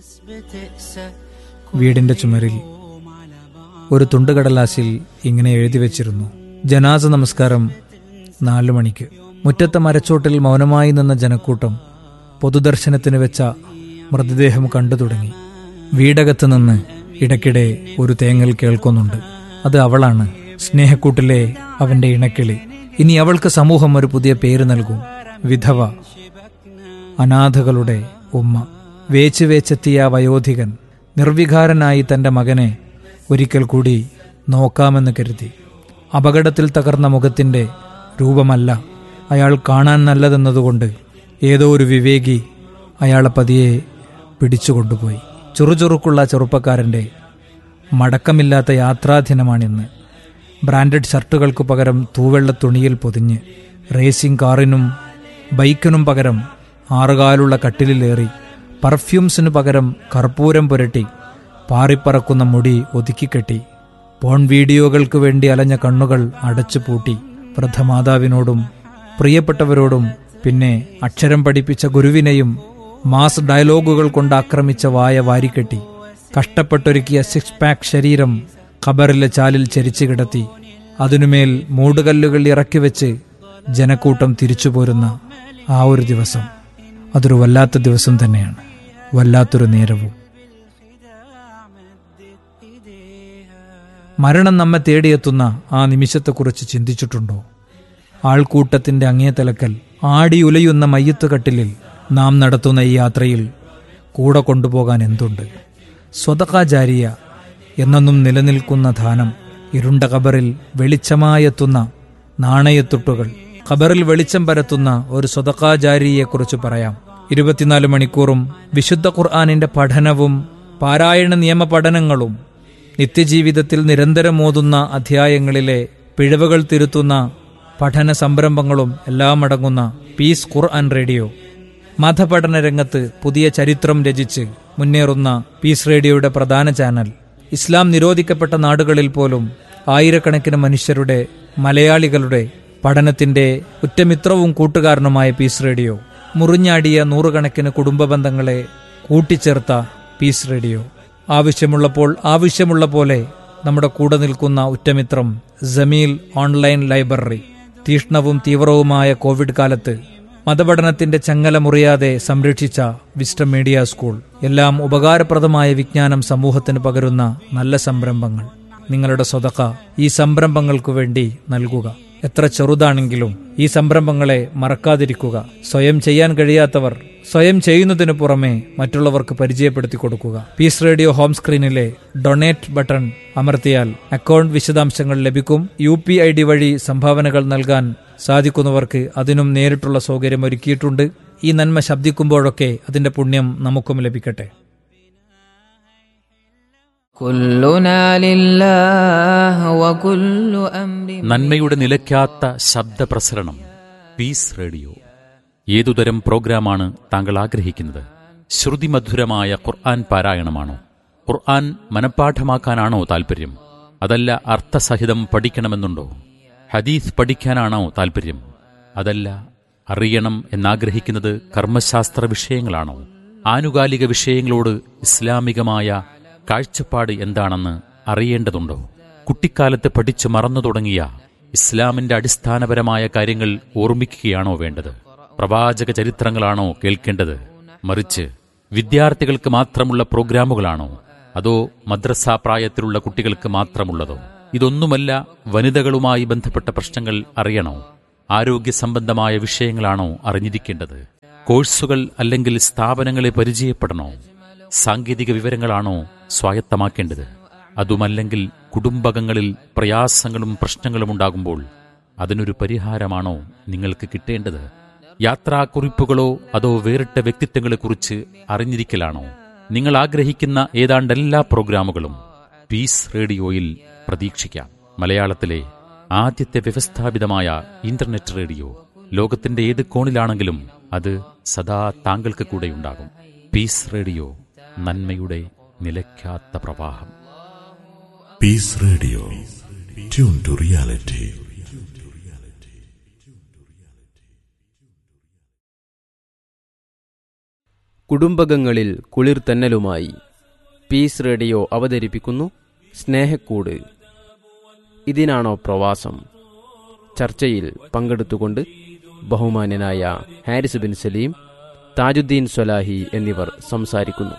വീടിന്റെ ചുമരിൽ ഒരു തുണ്ടുകടലാസിൽ ഇങ്ങനെ എഴുതി വെച്ചിരുന്നു: ജനാസ നമസ്കാരം 4 മണിക്ക്. മുറ്റത്തെ മരച്ചോട്ടിൽ മൗനമായി നിന്ന ജനക്കൂട്ടം പൊതുദർശനത്തിന് വെച്ച മൃതദേഹം കണ്ടു തുടങ്ങി. വീടകത്ത് നിന്ന് ഇടയ്ക്കിടെ ഒരു തേങ്ങൽ കേൾക്കുന്നുണ്ട്. അത് അവളാണ്, സ്നേഹക്കൂട്ടിലെ അവന്റെ ഇണക്കിളി. ഇനി അവൾക്ക് സമൂഹം ഒരു പുതിയ പേര് നൽകും: വിധവ, അനാഥകളുടെ ഉമ്മ. വേച്ച് വേച്ചെത്തിയ വയോധികൻ നിർവികാരനായി തന്റെ മകനെ ഒരിക്കൽ കൂടി നോക്കാമെന്ന് കരുതി. അപകടത്തിൽ തകർന്ന മുഖത്തിന്റെ രൂപമല്ല അയാൾ കാണാൻ നല്ലതെന്നതുകൊണ്ട് ഏതോ ഒരു വിവേകി അയാളെ പതിയെ പിടിച്ചുകൊണ്ടുപോയി. ചുറുചുറുക്കുള്ള ചെറുപ്പക്കാരന്റെ മടക്കമില്ലാത്ത യാത്രാദിനമാണിന്ന്. ബ്രാൻഡഡ് ഷർട്ടുകൾക്കു പകരം തൂവെള്ള തുണിയിൽ പൊതിഞ്ഞ്, റേസിംഗ് കാറിനും ബൈക്കിനും പകരം 6 കാലുള്ള കട്ടിലിലേറി, പെർഫ്യൂംസിനു പകരം കർപ്പൂരം പുരട്ടി, പാറിപ്പറക്കുന്ന മുടി ഒതുക്കിക്കെട്ടി, പോൺ വീഡിയോകൾക്ക് വേണ്ടി അലഞ്ഞ കണ്ണുകൾ അടച്ചുപൂട്ടി, വൃദ്ധമാതാവിനോടും പ്രിയപ്പെട്ടവരോടും പിന്നെ അക്ഷരം പഠിപ്പിച്ച ഗുരുവിനെയും മാസ് ഡയലോഗുകൾ കൊണ്ട് ആക്രമിച്ച വായ വാരിക്കെട്ടി, കഷ്ടപ്പെട്ടൊരുക്കിയ 6 പാക്ക് ശരീരം ഖബറിലെ ചാലിൽ ചരിച്ചു കിടത്തി, അതിനുമേൽ മൂടുകല്ലുകൾ ഇറക്കിവെച്ച് ജനക്കൂട്ടം തിരിച്ചുപോരുന്ന ആ ഒരു ദിവസം, അതൊരു വല്ലാത്ത ദിവസം തന്നെയാണ്, വല്ലാത്തൊരു നേരവും. മരണം നമ്മെ തേടിയെത്തുന്ന ആ നിമിഷത്തെക്കുറിച്ച് ചിന്തിച്ചിട്ടുണ്ടോ? ആൾക്കൂട്ടത്തിന്റെ അങ്ങേതലക്കൽ ആടിയുലയുന്ന മയ്യത്ത് കട്ടിലിൽ നാം നടത്തുന്ന ഈ യാത്രയിൽ കൂടെ കൊണ്ടുപോകാൻ എന്തുണ്ട്? സ്വതഖാ ജാരിയ, എന്നെന്നും നിലനിൽക്കുന്ന ദാനം, ഇരുണ്ട ഖബറിൽ വെളിച്ചമായെത്തുന്ന നാണയത്തുട്ടുകൾ, ഖബറിൽ വെളിച്ചം പരത്തുന്ന ഒരു സ്വതഖാ ജാരിയെക്കുറിച്ച് പറയാം. 24 മണിക്കൂറും വിശുദ്ധ ഖുർആനിന്റെ പഠനവും പാരായണ നിയമ പഠനങ്ങളും നിത്യജീവിതത്തിൽ നിരന്തരം ഓതുന്ന അധ്യായങ്ങളിലെ പിഴവുകൾ തിരുത്തുന്ന പഠന സംരംഭങ്ങളും എല്ലാം അടങ്ങുന്ന പീസ് ഖുർആൻ റേഡിയോ. മതപഠന രംഗത്ത് പുതിയ ചരിത്രം രചിച്ച് മുന്നേറുന്ന പീസ് റേഡിയോയുടെ പ്രധാന ചാനൽ. ഇസ്ലാം നിരോധിക്കപ്പെട്ട നാടുകളിൽ പോലും ആയിരക്കണക്കിന് മനുഷ്യരുടെ, മലയാളികളുടെ പഠനത്തിന്റെ ഉറ്റമിത്രവും കൂട്ടുകാരനുമായ പീസ് റേഡിയോ. മുറിഞ്ഞാടിയ 100 കണക്കിന് കുടുംബ ബന്ധങ്ങളെ കൂട്ടിച്ചേർത്ത പീസ് റേഡിയോ. ആവശ്യമുള്ളപ്പോൾ ആവശ്യമുള്ള പോലെ നമ്മുടെ കൂടെ നിൽക്കുന്ന ഉറ്റമിത്രം ജമീൽ ഓൺലൈൻ ലൈബ്രറി. തീഷ്ണവും തീവ്രവുമായ കോവിഡ് കാലത്ത് മതപഠനത്തിന്റെ ചങ്ങല മുറിയാതെ സംരക്ഷിച്ച വിസ്റ്റം മീഡിയ സ്കൂൾ. എല്ലാം ഉപകാരപ്രദമായ വിജ്ഞാനം സമൂഹത്തിന് പകരുന്ന നല്ല സംരംഭങ്ങൾ. നിങ്ങളുടെ സ്വതഖ ഈ സംരംഭങ്ങൾക്കു വേണ്ടി നൽകുക. എത്ര ചെറുതാണെങ്കിലും ഈ സംരംഭങ്ങളെ മറക്കാതിരിക്കുക. സ്വയം ചെയ്യാൻ കഴിയാത്തവർ സ്വയം ചെയ്യുന്നതിനു പുറമെ മറ്റുള്ളവർക്ക് പരിചയപ്പെടുത്തി കൊടുക്കുക. Piece radio home സ്ക്രീനിലെ donate button അമർത്തിയാൽ അക്കൗണ്ട് വിശദാംശങ്ങൾ ലഭിക്കും. UPI വഴി സംഭാവനകൾ നൽകാൻ സാധിക്കുന്നവർക്ക് അതിനും നേരിട്ടുള്ള സൗകര്യം ഒരുക്കിയിട്ടുണ്ട്. ഈ നന്മ ശബ്ദിക്കുമ്പോഴൊക്കെ അതിന്റെ പുണ്യം നമുക്കും ലഭിക്കട്ടെ. നന്മയുടെ നിലയ്ക്കാത്ത ശബ്ദപ്രസരണം പീസ് റേഡിയോ. ഏതുതരം പ്രോഗ്രാമാണ് താങ്കൾ ആഗ്രഹിക്കുന്നത്? ശ്രുതിമധുരമായ ഖുർആൻ പാരായണമാണോ? ഖുർആൻ മനഃപ്പാഠമാക്കാനാണോ താൽപര്യം? അതല്ല അർത്ഥസഹിതം പഠിക്കണമെന്നുണ്ടോ? ഹദീസ് പഠിക്കാനാണോ താൽപര്യം? അതല്ല അറിയണം എന്നാഗ്രഹിക്കുന്നത് കർമ്മശാസ്ത്ര വിഷയങ്ങളാണോ? ആനുകാലിക വിഷയങ്ങളോട് ഇസ്ലാമികമായ കാഴ്ചപ്പാട് എന്താണെന്ന് അറിയേണ്ടതുണ്ടോ? കുട്ടിക്കാലത്ത് പഠിച്ചു മറന്നു തുടങ്ങിയ ഇസ്ലാമിന്റെ അടിസ്ഥാനപരമായ കാര്യങ്ങൾ ഓർമ്മിക്കുകയാണോ വേണ്ടത്? പ്രവാചക ചരിത്രങ്ങളാണോ കേൾക്കേണ്ടത്? മറിച്ച് വിദ്യാർത്ഥികൾക്ക് മാത്രമുള്ള പ്രോഗ്രാമുകളാണോ? അതോ മദ്രസാ പ്രായത്തിലുള്ള കുട്ടികൾക്ക് മാത്രമുള്ളതോ? ഇതൊന്നുമല്ല. വനിതകളുമായി ബന്ധപ്പെട്ട പ്രശ്നങ്ങൾ അറിയണോ? ആരോഗ്യ സംബന്ധമായ വിഷയങ്ങളാണോ അറിഞ്ഞിരിക്കേണ്ടത്? കോഴ്സുകൾ അല്ലെങ്കിൽ സ്ഥാപനങ്ങളെ പരിചയപ്പെടണോ? സാങ്കേതിക വിവരങ്ങളാണോ സ്വായത്തമാക്കേണ്ടത്? അതുമല്ലെങ്കിൽ കുടുംബങ്ങളിൽ പ്രയാസങ്ങളും പ്രശ്നങ്ങളും ഉണ്ടാകുമ്പോൾ അതിനൊരു പരിഹാരമാണോ നിങ്ങൾക്ക് കിട്ടേണ്ടത്? യാത്രാക്കുറിപ്പുകളോ അതോ വേറിട്ട വ്യക്തിത്വങ്ങളെക്കുറിച്ച് അറിഞ്ഞിരിക്കലാണോ? നിങ്ങൾ ആഗ്രഹിക്കുന്ന ഏതാണ്ട് എല്ലാ പ്രോഗ്രാമുകളും പീസ് റേഡിയോയിൽ പ്രതീക്ഷിക്കാം. മലയാളത്തിലെ ആദ്യത്തെ വ്യവസ്ഥാപിതമായ ഇന്റർനെറ്റ് റേഡിയോ. ലോകത്തിന്റെ ഏത് കോണിലാണെങ്കിലും അത് സദാ താങ്കൾക്ക് കൂടെയുണ്ടാകും. പീസ് റേഡിയോ, നന്മയുടെ നിലയ്ക്കാത്ത പ്രവാഹം. Piece radio, tune to reality. കുടുംബകങ്ങളിൽ കുളിർ തെന്നലുമായി പീസ് റേഡിയോ അവതരിപ്പിക്കുന്നു സ്നേഹക്കൂട്. ഇതിനാണോ പ്രവാസം? ചർച്ചയിൽ പങ്കെടുത്തുകൊണ്ട് ബഹുമാന്യനായ ഹാരിസ് ബിൻ സലീം, താജുദ്ദീൻ സ്വലാഹി എന്നിവർ സംസാരിക്കുന്നു.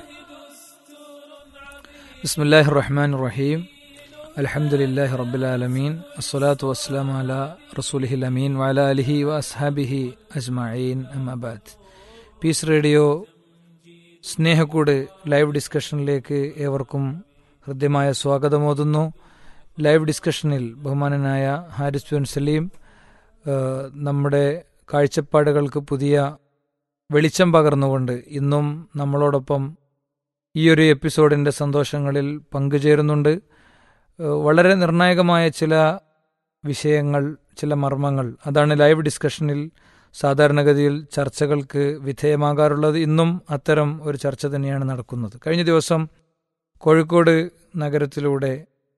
ബിസ്മില്ലാഹിർ റഹ്മാനിർ റഹീം. അൽഹംദുലില്ലാഹി റബ്ബിൽ ആലമീൻ. അസ്സലാത്തു വസ്സലാമു അലാ റസൂലിഹിൽ അമീൻ വഅലാ ആലിഹി വഅസ്ഹാബിഹി അജ്മഈൻ. അമ്മാ ബഅദ്. പീസ് റേഡിയോ സ്നേഹക്കൂട് ലൈവ് ഡിസ്കഷനിലേക്ക് ഏവർക്കും ഹൃദ്യമായ സ്വാഗതമോതുന്നു. ലൈവ് ഡിസ്കഷനിൽ ബഹുമാനനായ ഹാരിസ് ബിൻ സലീം നമ്മുടെ കാഴ്ചപ്പാടുകൾക്ക് പുതിയ വെളിച്ചം പകർന്നുകൊണ്ട് ഇന്നും നമ്മളോടൊപ്പം ഈ ഒരു എപ്പിസോഡിൻ്റെ സന്തോഷങ്ങളിൽ പങ്കുചേരുന്നുണ്ട്. വളരെ നിർണായകമായ ചില വിഷയങ്ങൾ, ചില മർമ്മങ്ങൾ, അതാണ് ലൈവ് ഡിസ്കഷനിൽ സാധാരണഗതിയിൽ ചർച്ചകൾക്ക് വിധേയമാകാറുള്ളത്. ഇന്നും അത്തരം ഒരു ചർച്ച തന്നെയാണ് നടക്കുന്നത്. കഴിഞ്ഞ ദിവസം കോഴിക്കോട് നഗരത്തിലൂടെ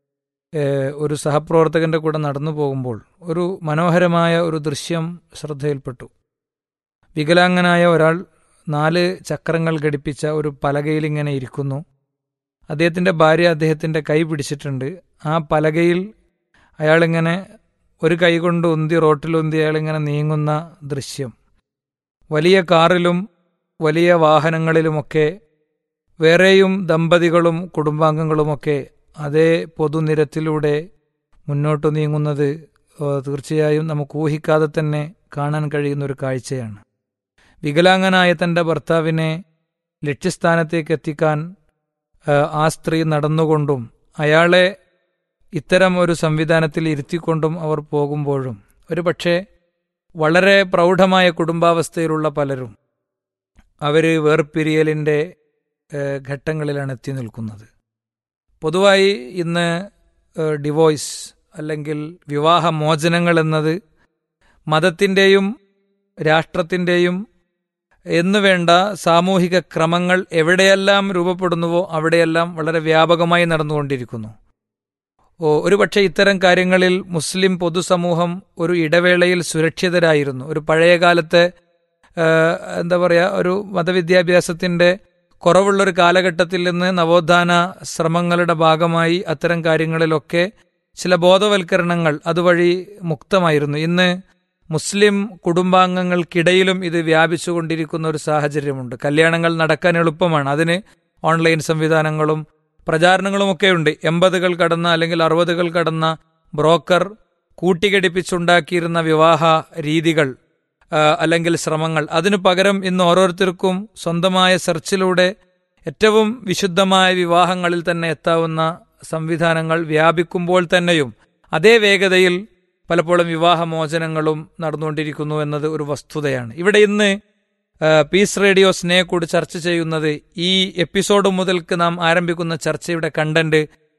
ഒരു സഹപ്രവർത്തകൻ്റെ കൂടെ നടന്നു പോകുമ്പോൾ ഒരു മനോഹരമായ ഒരു ദൃശ്യം ശ്രദ്ധയിൽപ്പെട്ടു. വികലാംഗനായ ഒരാൾ 4 ചക്രങ്ങൾ ഘടിപ്പിച്ച ഒരു പലകയിൽ ഇങ്ങനെ ഇരിക്കുന്നു. അദ്ദേഹത്തിൻ്റെ ഭാര്യ അദ്ദേഹത്തിൻ്റെ കൈ പിടിച്ചിട്ടുണ്ട്. ആ പലകയിൽ അയാളിങ്ങനെ ഒരു കൈ കൊണ്ട് ഉന്തി, റോട്ടിലുന്തി അയാളിങ്ങനെ നീങ്ങുന്ന ദൃശ്യം. വലിയ കാറിലും വലിയ വാഹനങ്ങളിലുമൊക്കെ വേറെയും ദമ്പതികളും കുടുംബാംഗങ്ങളുമൊക്കെ അതേ പൊതുനിരത്തിലൂടെ മുന്നോട്ട് നീങ്ങുന്നത് തീർച്ചയായും നമുക്ക് ഊഹിക്കാതെ തന്നെ കാണാൻ കഴിയുന്ന ഒരു കാഴ്ചയാണ്. വികലാംഗനായ തൻ്റെ ഭർത്താവിനെ ലക്ഷ്യസ്ഥാനത്തേക്ക് എത്തിക്കാൻ ആ സ്ത്രീ നടന്നുകൊണ്ടും അയാളെ ഇത്തരം ഒരു സംവിധാനത്തിൽ ഇരുത്തിക്കൊണ്ടും അവർ പോകുമ്പോഴും ഒരു പക്ഷേ വളരെ പ്രൗഢമായ കുടുംബാവസ്ഥയിലുള്ള പലരും അവർ വേർപിരിയലിൻ്റെ ഘട്ടങ്ങളിലാണ് എത്തി നിൽക്കുന്നത്. പൊതുവായി ഇന്ന് ഡിവോഴ്സ് അല്ലെങ്കിൽ വിവാഹമോചനങ്ങൾ എന്നത് മതത്തിൻ്റെയും രാഷ്ട്രത്തിൻ്റെയും എന്നുവേണ്ട സാമൂഹിക ക്രമങ്ങൾ എവിടെയെല്ലാം രൂപപ്പെടുന്നുവോ അവിടെയെല്ലാം വളരെ വ്യാപകമായി നടന്നുകൊണ്ടിരിക്കുന്നു. ഒരുപക്ഷെ ഇത്തരം കാര്യങ്ങളിൽ മുസ്ലിം പൊതുസമൂഹം ഒരു ഇടവേളയിൽ സുരക്ഷിതരായിരുന്നു. ഒരു പഴയകാലത്തെ ഒരു മതവിദ്യാഭ്യാസത്തിൻ്റെ കുറവുള്ളൊരു കാലഘട്ടത്തിൽ നിന്ന് നവോത്ഥാന ശ്രമങ്ങളുടെ ഭാഗമായി അത്തരം കാര്യങ്ങളിലൊക്കെ ചില ബോധവൽക്കരണങ്ങൾ അതുവഴി മുക്തമായിരുന്നു. ഇന്ന് മുസ്ലിം കുടുംബാംഗങ്ങൾക്കിടയിലും ഇത് വ്യാപിച്ചുകൊണ്ടിരിക്കുന്ന ഒരു സാഹചര്യമുണ്ട്. കല്യാണങ്ങൾ നടക്കാൻ എളുപ്പമാണ്. അതിന് ഓൺലൈൻ സംവിധാനങ്ങളും പ്രചാരണങ്ങളുമൊക്കെയുണ്ട്. 80-കൾ കടന്ന അല്ലെങ്കിൽ 60-കൾ കടന്ന ബ്രോക്കർ കൂട്ടിഘടിപ്പിച്ചുണ്ടാക്കിയിരുന്ന വിവാഹ രീതികൾ അല്ലെങ്കിൽ ശ്രമങ്ങൾ, അതിനു പകരം ഇന്ന് ഓരോരുത്തർക്കും സ്വന്തമായ സെർച്ചിലൂടെ ഏറ്റവും വിശുദ്ധമായ വിവാഹങ്ങളിൽ തന്നെ എത്താവുന്ന സംവിധാനങ്ങൾ വ്യാപിക്കുമ്പോൾ തന്നെയും അതേ വേഗതയിൽ പലപ്പോഴും വിവാഹമോചനങ്ങളും നടന്നുകൊണ്ടിരിക്കുന്നു എന്നത് ഒരു വസ്തുതയാണ്. ഇവിടെ ഇന്ന് പീസ് റേഡിയോ സ്നേഹക്കൂട് ചർച്ച ചെയ്യുന്നത്, ഈ എപ്പിസോഡ് മുതൽക്ക് നാം ആരംഭിക്കുന്ന ചർച്ചയുടെ കണ്ടന്റ്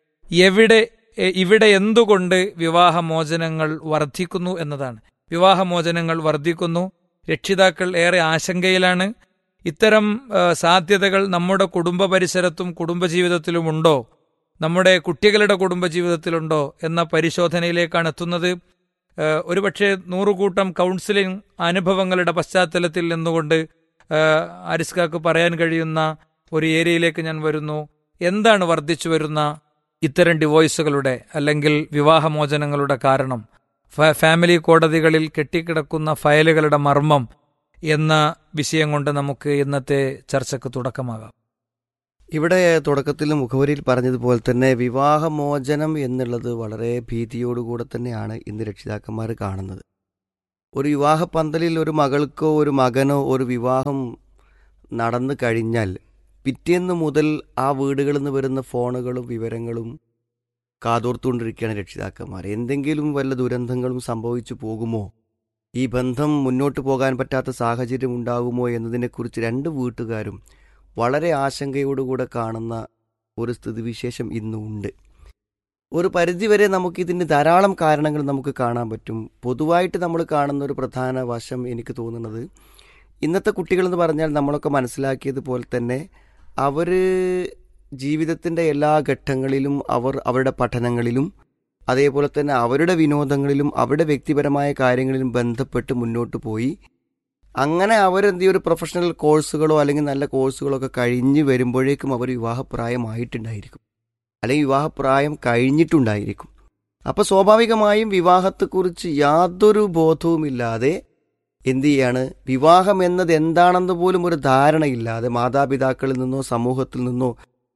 ഇവിടെ എന്തുകൊണ്ട് വിവാഹമോചനങ്ങൾ വർദ്ധിക്കുന്നു എന്നതാണ്. വിവാഹമോചനങ്ങൾ വർദ്ധിക്കുന്നു. രക്ഷിതാക്കൾ ഏറെ ആശങ്കയിലാണ്. ഇത്തരം സാധ്യതകൾ നമ്മുടെ കുടുംബ പരിസരത്തും കുടുംബജീവിതത്തിലുമുണ്ടോ, നമ്മുടെ കുട്ടികളുടെ കുടുംബജീവിതത്തിലുണ്ടോ എന്ന പരിശോധനയിലേക്കാണ് എത്തുന്നത്. ഒരുപക്ഷെ 100 കൂട്ടം കൗൺസിലിംഗ് അനുഭവങ്ങളുടെ പശ്ചാത്തലത്തിൽ നിന്നുകൊണ്ട് ആരിസ്കാക്ക് പറയാൻ കഴിയുന്ന ഒരു ഏരിയയിലേക്ക് ഞാൻ വരുന്നു. എന്താണ് വർദ്ധിച്ചു വരുന്ന ഇത്തരം ഡിവോഴ്സുകളുടെ അല്ലെങ്കിൽ വിവാഹമോചനങ്ങളുടെ കാരണം? ഫാമിലി കോടതികളിൽ കെട്ടിക്കിടക്കുന്ന ഫയലുകളുടെ മർമ്മം എന്ന വിഷയം കൊണ്ട് നമുക്ക് ഇന്നത്തെ ചർച്ചയ്ക്ക് തുടക്കമാകാം. ഇവിടെ തുടക്കത്തിൽ മുഖവരിയിൽ പറഞ്ഞതുപോലെ തന്നെ വിവാഹമോചനം എന്നുള്ളത് വളരെ ഭീതിയോടുകൂടെ തന്നെയാണ് ഇന്ന് രക്ഷിതാക്കന്മാർ കാണുന്നത്. ഒരു വിവാഹ പന്തലിൽ ഒരു മകൾക്കോ ഒരു മകനോ ഒരു വിവാഹം നടന്നു കഴിഞ്ഞാൽ പിറ്റേന്ന് മുതൽ ആ വീടുകളിൽ നിന്ന് വരുന്ന ഫോണുകളും വിവരങ്ങളും കാതോർത്തുകൊണ്ടിരിക്കുകയാണ് രക്ഷിതാക്കന്മാർ. എന്തെങ്കിലും വല്ല ദുരന്തങ്ങളും സംഭവിച്ചു പോകുമോ, ഈ ബന്ധം മുന്നോട്ട് പോകാൻ പറ്റാത്ത സാഹചര്യം ഉണ്ടാകുമോ എന്നതിനെക്കുറിച്ച് 2 വീട്ടുകാരും വളരെ ആശങ്കയോടുകൂടെ കാണുന്ന ഒരു സ്ഥിതിവിശേഷം ഇന്നുണ്ട്. ഒരു പരിധിവരെ നമുക്കിതിന് ധാരാളം കാരണങ്ങൾ നമുക്ക് കാണാൻ പറ്റും. പൊതുവായിട്ട് നമ്മൾ കാണുന്ന ഒരു പ്രധാന വശം എനിക്ക് തോന്നുന്നത്, ഇന്നത്തെ കുട്ടികളെന്ന് പറഞ്ഞാൽ നമ്മളൊക്കെ മനസ്സിലാക്കിയതുപോലെ തന്നെ അവർ ജീവിതത്തിൻ്റെ എല്ലാ ഘട്ടങ്ങളിലും അവരുടെ പഠനങ്ങളിലും അതേപോലെ തന്നെ അവരുടെ വിനോദങ്ങളിലും അവരുടെ വ്യക്തിപരമായ കാര്യങ്ങളിലും ബന്ധപ്പെട്ട് മുന്നോട്ട് പോയി അങ്ങനെ അവരെന്ത് ചെയ്യും, ഒരു പ്രൊഫഷണൽ കോഴ്സുകളോ അല്ലെങ്കിൽ നല്ല കോഴ്സുകളോ ഒക്കെ കഴിഞ്ഞ് വരുമ്പോഴേക്കും അവർ വിവാഹപ്രായമായിട്ടുണ്ടായിരിക്കും, അല്ലെങ്കിൽ വിവാഹപ്രായം കഴിഞ്ഞിട്ടുണ്ടായിരിക്കും. അപ്പോൾ സ്വാഭാവികമായും വിവാഹത്തെക്കുറിച്ച് യാതൊരു ബോധവുമില്ലാതെ എന്ത് ചെയ്യാണ്, വിവാഹം എന്നത് എന്താണെന്ന് പോലും ഒരു ധാരണയില്ലാതെ മാതാപിതാക്കളിൽ നിന്നോ സമൂഹത്തിൽ നിന്നോ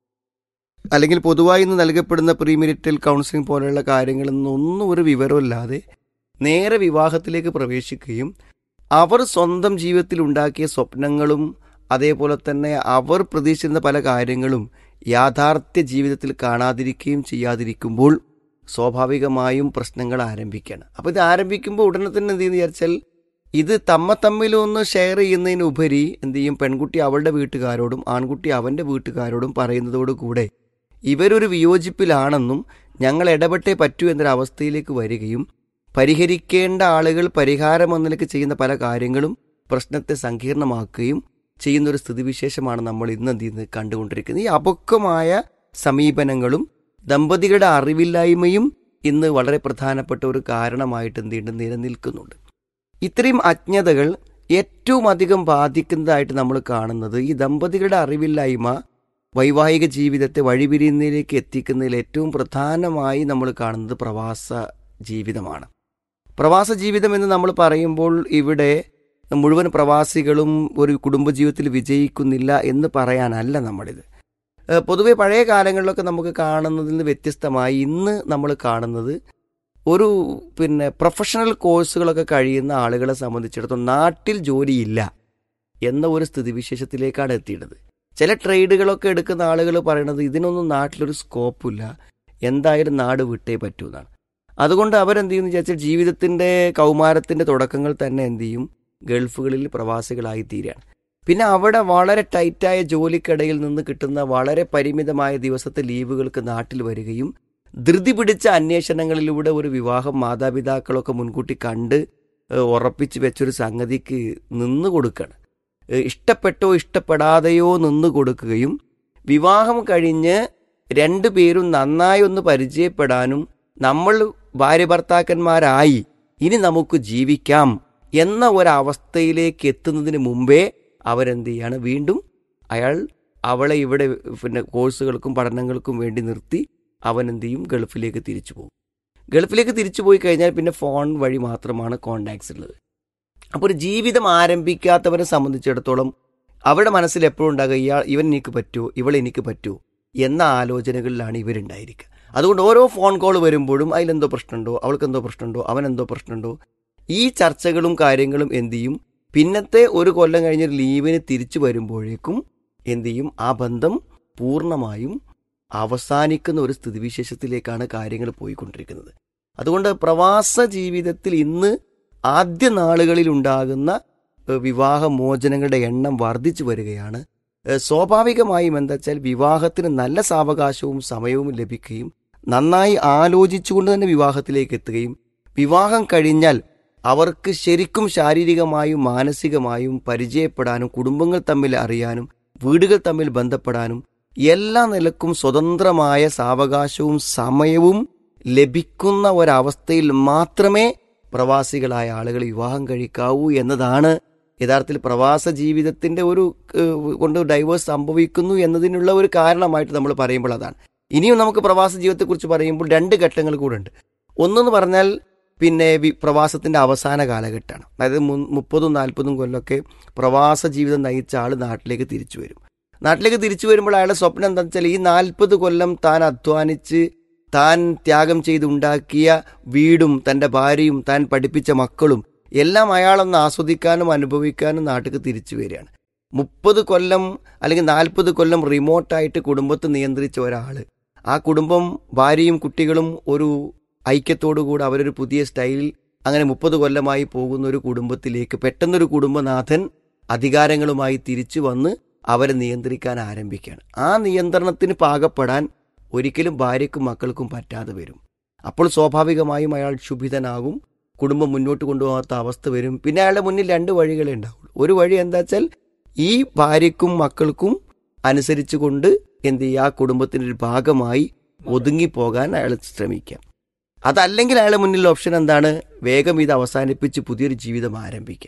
അല്ലെങ്കിൽ പൊതുവായി ഇന്ന് നൽകപ്പെടുന്ന പ്രീമെരിറ്റൽ കൗൺസിലിംഗ് പോലെയുള്ള കാര്യങ്ങളിൽ നിന്നൊന്നും ഒരു വിവരമില്ലാതെ നേരെ വിവാഹത്തിലേക്ക് പ്രവേശിക്കുകയും അവർ സ്വന്തം ജീവിതത്തിൽ ഉണ്ടാക്കിയ സ്വപ്നങ്ങളും അതേപോലെ തന്നെ അവർ പ്രതീക്ഷിച്ചിരുന്ന പല കാര്യങ്ങളും യാഥാർത്ഥ്യ ജീവിതത്തിൽ കാണാതിരിക്കുകയും ചെയ്യാതിരിക്കുമ്പോൾ സ്വാഭാവികമായും പ്രശ്നങ്ങൾ ആരംഭിക്കുകയാണ്. അപ്പോൾ ഇത് ആരംഭിക്കുമ്പോൾ ഉടനെ തന്നെ എന്ത് ചെയ്യുന്ന വിചാരിച്ചാൽ ഇത് തമ്മിലൊന്ന് ഷെയർ ചെയ്യുന്നതിനുപരി എന്ത് ചെയ്യും, പെൺകുട്ടി അവളുടെ വീട്ടുകാരോടും ആൺകുട്ടി അവൻ്റെ വീട്ടുകാരോടും പറയുന്നതോടുകൂടെ ഇവരൊരു വിയോജിപ്പിലാണെന്നും ഞങ്ങൾ ഇടപെട്ടേ പറ്റൂ എന്നൊരവസ്ഥയിലേക്ക് വരികയും പരിഹരിക്കേണ്ട ആളുകൾ പരിഹാരം എന്നതിലേക്ക് ചെയ്യുന്ന പല കാര്യങ്ങളും പ്രശ്നത്തെ സങ്കീർണമാക്കുകയും ചെയ്യുന്നൊരു സ്ഥിതിവിശേഷമാണ് നമ്മൾ ഇന്ന് എന്ത് ചെയ്യുന്നത് കണ്ടുകൊണ്ടിരിക്കുന്നത്. ഈ അപക്വമായ സമീപനങ്ങളും ദമ്പതികളുടെ അറിവില്ലായ്മയും ഇന്ന് വളരെ പ്രധാനപ്പെട്ട ഒരു കാരണമായിട്ട് എന്ത് ചെയ്യുന്നുണ്ട്, നിലനിൽക്കുന്നുണ്ട്. ഇത്രയും അജ്ഞതകൾ ഏറ്റവും അധികം ബാധിക്കുന്നതായിട്ട് നമ്മൾ കാണുന്നത് ഈ ദമ്പതികളുടെ അറിവില്ലായ്മ വൈവാഹിക ജീവിതത്തെ വഴിപിരിയുന്നതിലേക്ക് എത്തിക്കുന്നതിൽ ഏറ്റവും പ്രധാനമായി നമ്മൾ കാണുന്നത് പ്രവാസ ജീവിതമാണ്. പ്രവാസ ജീവിതം എന്ന് നമ്മൾ പറയുമ്പോൾ ഇവിടെ മുഴുവൻ പ്രവാസികളും ഒരു കുടുംബജീവിതത്തിൽ വിജയിക്കുന്നില്ല എന്ന് പറയാനല്ല നമ്മളിത്. പൊതുവെ പഴയ കാലങ്ങളിലൊക്കെ നമുക്ക് കാണുന്നതിൽ നിന്ന് വ്യത്യസ്തമായി ഇന്ന് നമ്മൾ കാണുന്നത് ഒരു പ്രൊഫഷണൽ കോഴ്സുകളൊക്കെ കഴിയുന്ന ആളുകളെ സംബന്ധിച്ചിടത്തോളം നാട്ടിൽ ജോലിയില്ല എന്ന ഒരു സ്ഥിതിവിശേഷത്തിലേക്കാണ് എത്തിയിട്ടത്. ചില ട്രേഡുകളൊക്കെ എടുക്കുന്ന ആളുകൾ പറയണത് ഇതിനൊന്നും നാട്ടിലൊരു സ്കോപ്പില്ല, എന്തായാലും നാട് വിട്ടേ പറ്റൂ എന്നാണ്. അതുകൊണ്ട് അവരെന്ത് ചെയ്യുമെന്ന് വിചാരിച്ചാൽ ജീവിതത്തിൻ്റെ കൗമാരത്തിൻ്റെ തുടക്കങ്ങൾ തന്നെ എന്ത് ചെയ്യും, ഗൾഫുകളിൽ പ്രവാസികളായി തീരുകയാണ്. പിന്നെ അവിടെ വളരെ ടൈറ്റായ ജോലിക്കിടയിൽ നിന്ന് കിട്ടുന്ന വളരെ പരിമിതമായ ദിവസത്തെ ലീവുകൾക്ക് നാട്ടിൽ വരികയും ധൃതി പിടിച്ച അന്വേഷണങ്ങളിലൂടെ ഒരു വിവാഹം മാതാപിതാക്കളൊക്കെ മുൻകൂട്ടി കണ്ട് ഉറപ്പിച്ച് വെച്ചൊരു സംഗതിക്ക് നിന്ന് കൊടുക്കുകയാണ്. ഇഷ്ടപ്പെട്ടോ ഇഷ്ടപ്പെടാതെയോ നിന്ന് കൊടുക്കുകയും വിവാഹം കഴിഞ്ഞ് രണ്ടുപേരും നന്നായി ഒന്ന് പരിചയപ്പെടാനും നമ്മൾ ഭാര്യ ഭർത്താക്കന്മാരായി ഇനി നമുക്ക് ജീവിക്കാം എന്ന ഒരവസ്ഥയിലേക്ക് എത്തുന്നതിന് മുമ്പേ അവരെന്ത് ചെയ്യാണ്, വീണ്ടും അവളെ ഇവിടെ കോഴ്സുകൾക്കും പഠനങ്ങൾക്കും വേണ്ടി നിർത്തി അവൻ എന്ത് ചെയ്യും, ഗൾഫിലേക്ക് തിരിച്ചു പോകും. ഗൾഫിലേക്ക് തിരിച്ചു പോയി കഴിഞ്ഞാൽ പിന്നെ ഫോൺ വഴി മാത്രമാണ് കോണ്ടാക്ട്സ് ഉള്ളത്. അപ്പോൾ ഒരു ജീവിതം ആരംഭിക്കാത്തവരെ സംബന്ധിച്ചിടത്തോളം അവരുടെ മനസ്സിൽ എപ്പോഴും ഉണ്ടാകുക ഇവൻ എനിക്ക് പറ്റുമോ ഇവൾ എനിക്ക് പറ്റുമോ എന്ന ആലോചനകളിലാണ് ഇവരുണ്ടായിരിക്കുക. അതുകൊണ്ട് ഓരോ ഫോൺ കോൾ വരുമ്പോഴും അതിലെന്തോ പ്രശ്നമുണ്ടോ, അവൾക്കെന്തോ പ്രശ്നമുണ്ടോ, അവനെന്തോ പ്രശ്നമുണ്ടോ, ഈ ചർച്ചകളും കാര്യങ്ങളും എന്ത് ചെയ്യും, പിന്നത്തെ ഒരു കൊല്ലം കഴിഞ്ഞൊരു ലീവിന് തിരിച്ചു വരുമ്പോഴേക്കും എന്ത് ചെയ്യും, ആ ബന്ധം പൂർണ്ണമായും അവസാനിക്കുന്ന ഒരു സ്ഥിതിവിശേഷത്തിലേക്കാണ് കാര്യങ്ങൾ പോയിക്കൊണ്ടിരിക്കുന്നത്. അതുകൊണ്ട് പ്രവാസ ജീവിതത്തിൽ ഇന്ന് ആദ്യ നാളുകളിൽ ഉണ്ടാകുന്ന വിവാഹമോചനങ്ങളുടെ എണ്ണം വർദ്ധിച്ചു വരികയാണ്. സ്വാഭാവികമായും എന്താ വെച്ചാൽ വിവാഹത്തിന് നല്ല സാവകാശവും സമയവും ലഭിക്കുകയും നന്നായി ആലോചിച്ചുകൊണ്ട് തന്നെ വിവാഹത്തിലേക്ക് എത്തുകയും വിവാഹം കഴിഞ്ഞാൽ അവർക്ക് ശരിക്കും ശാരീരികമായും മാനസികമായും പരിചയപ്പെടാനും കുടുംബങ്ങൾ തമ്മിൽ അറിയാനും വീടുകൾ തമ്മിൽ ബന്ധപ്പെടാനും എല്ലാ നിലക്കും സ്വതന്ത്രമായ സാവകാശവും സമയവും ലഭിക്കുന്ന ഒരവസ്ഥയിൽ മാത്രമേ പ്രവാസികളായ ആളുകൾ വിവാഹം കഴിക്കാവൂ എന്നതാണ് യഥാർത്ഥത്തിൽ പ്രവാസ ജീവിതത്തിൻ്റെ ഒരു കൊണ്ട് ഡൈവേഴ്സ് സംഭവിക്കുന്നു എന്നതിനുള്ള ഒരു കാരണമായിട്ട് നമ്മൾ പറയുമ്പോൾ അതാണ്. ഇനിയും നമുക്ക് പ്രവാസ ജീവിതത്തെക്കുറിച്ച് പറയുമ്പോൾ രണ്ട് ഘട്ടങ്ങൾ കൂടെ ഉണ്ട്. ഒന്നെന്ന് പറഞ്ഞാൽ പ്രവാസത്തിൻ്റെ അവസാന കാലഘട്ടമാണ്. അതായത് 30-40 കൊല്ലമൊക്കെ പ്രവാസ ജീവിതം നയിച്ച ആൾ നാട്ടിലേക്ക് തിരിച്ചു വരും. നാട്ടിലേക്ക് തിരിച്ചു വരുമ്പോൾ അയാളുടെ സ്വപ്നം എന്താണെന്ന് വെച്ചാൽ ഈ 40 കൊല്ലം താൻ അധ്വാനിച്ച് താൻ ത്യാഗം ചെയ്തുണ്ടാക്കിയ വീടും തൻ്റെ ഭാര്യയും താൻ പഠിപ്പിച്ച മക്കളും എല്ലാം അയാളൊന്ന് ആസ്വദിക്കാനും അനുഭവിക്കാനും നാട്ടിലേക്ക് തിരിച്ചു വരികയാണ്. 30 കൊല്ലം അല്ലെങ്കിൽ 40 കൊല്ലം റിമോട്ടായിട്ട് കുടുംബത്തെ നിയന്ത്രിച്ച ഒരാൾ ആ കുടുംബം ഭാര്യയും കുട്ടികളും ഒരു ഐക്യത്തോടുകൂടി അവരൊരു പുതിയ സ്റ്റൈലിൽ അങ്ങനെ 30 കൊല്ലമായി പോകുന്ന ഒരു കുടുംബത്തിലേക്ക് പെട്ടെന്നൊരു കുടുംബനാഥൻ അധികാരങ്ങളുമായി തിരിച്ചു വന്ന് അവരെ നിയന്ത്രിക്കാൻ ആരംഭിക്കുകയാണ്. ആ നിയന്ത്രണത്തിന് പാകപ്പെടാൻ ഒരിക്കലും ഭാര്യയ്ക്കും മക്കൾക്കും പറ്റാതെ വരും. അപ്പോൾ സ്വാഭാവികമായും അയാൾ ക്ഷുഭിതനാകും, കുടുംബം മുന്നോട്ട് കൊണ്ടുപോകാത്ത അവസ്ഥ വരും. പിന്നെ അയാളുടെ മുന്നിൽ 2 വഴികളേ ഉണ്ടാവുള്ളൂ. ഒരു വഴി എന്താ വെച്ചാൽ ഈ ഭാര്യയ്ക്കും മക്കൾക്കും അനുസരിച്ച് കൊണ്ട് എന്ത് ചെയ്യുക, ആ കുടുംബത്തിൻ്റെ ഒരു ഭാഗമായി ഒതുങ്ങിപ്പോകാൻ അയാൾ ശ്രമിക്കാം. അതല്ലെങ്കിൽ അയാളുടെ മുന്നിലുള്ള ഓപ്ഷൻ എന്താണ്, വേഗം ഇത് അവസാനിപ്പിച്ച് പുതിയൊരു ജീവിതം ആരംഭിക്കുക.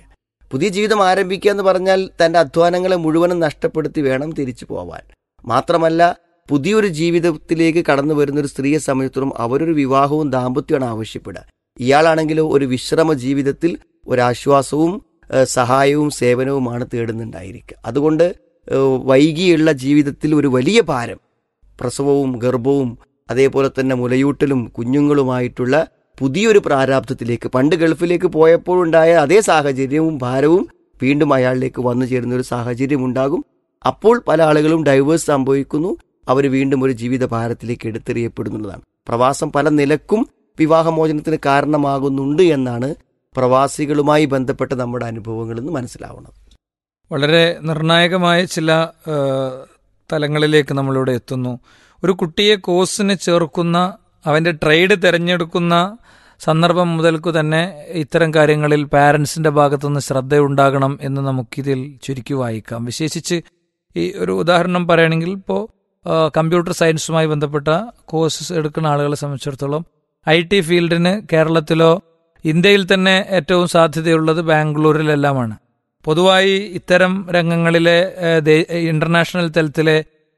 പുതിയ ജീവിതം ആരംഭിക്കുക എന്ന് പറഞ്ഞാൽ തൻ്റെ അധ്വാനങ്ങളെ മുഴുവനും നഷ്ടപ്പെടുത്തി വേണം തിരിച്ചു പോവാൻ. മാത്രമല്ല പുതിയൊരു ജീവിതത്തിലേക്ക് കടന്നു വരുന്ന ഒരു സ്ത്രീയെ സംബന്ധിച്ചിടത്തോളം അവരൊരു വിവാഹവും ദാമ്പത്യമാണ് ആവശ്യപ്പെടുക. ഇയാളാണെങ്കിലോ ഒരു വിശ്രമ ജീവിതത്തിൽ ഒരാശ്വാസവും സഹായവും സേവനവുമാണ് തേടുന്നുണ്ടായിരിക്കുക. അതുകൊണ്ട് വൈകിയുള്ള ജീവിതത്തിൽ ഒരു വലിയ ഭാരം, പ്രസവവും ഗർഭവും അതേപോലെ തന്നെ മുലയൂട്ടലും കുഞ്ഞുങ്ങളുമായിട്ടുള്ള പുതിയൊരു പ്രാരാബ്ധത്തിലേക്ക്, പണ്ട് ഗൾഫിലേക്ക് പോയപ്പോഴുണ്ടായ അതേ സാഹചര്യവും ഭാരവും വീണ്ടും അയാളിലേക്ക് വന്നു ചേരുന്ന ഒരു സാഹചര്യം ഉണ്ടാകും. അപ്പോൾ പല ആളുകളും ഡൈവേഴ്സ് സംഭവിക്കുന്നു, അവർ വീണ്ടും ഒരു ജീവിത ഭാരത്തിലേക്ക് എടുത്തെറിയപ്പെടുന്നുള്ളതാണ്. പ്രവാസം പല നിലക്കും വിവാഹമോചനത്തിന് കാരണമാകുന്നുണ്ട് എന്നാണ് പ്രവാസികളുമായി ബന്ധപ്പെട്ട നമ്മുടെ അനുഭവങ്ങളിൽ നിന്ന് മനസ്സിലാവുന്നത്. വളരെ നിർണായകമായ ചില തലങ്ങളിലേക്ക് നമ്മളിവിടെ എത്തുന്നു. ഒരു കുട്ടിയെ കോഴ്സിന് ചേർക്കുന്ന, അവൻ്റെ ട്രേഡ് തിരഞ്ഞെടുക്കുന്ന സന്ദർഭം മുതൽക്കു തന്നെ ഇത്തരം കാര്യങ്ങളിൽ പാരൻസിൻ്റെ ഭാഗത്തുനിന്ന് ശ്രദ്ധയുണ്ടാകണം എന്ന് നമുക്കിതിൽ ചുരുക്കി വായിക്കാം. വിശേഷിച്ച് ഈ ഒരു ഉദാഹരണം പറയുകയാണെങ്കിൽ, ഇപ്പോൾ കമ്പ്യൂട്ടർ സയൻസുമായി ബന്ധപ്പെട്ട കോഴ്സസ് എടുക്കുന്ന ആളുകളെ സംബന്ധിച്ചിടത്തോളം IT ഫീൽഡിന് കേരളത്തിലോ ഇന്ത്യയിൽ തന്നെ ഏറ്റവും സാധ്യതയുള്ളത് ബാംഗ്ലൂരിലെല്ലാമാണ്. പൊതുവായി ഇത്തരം രംഗങ്ങളിലെ ഇന്റർനാഷണൽ തലത്തിലെ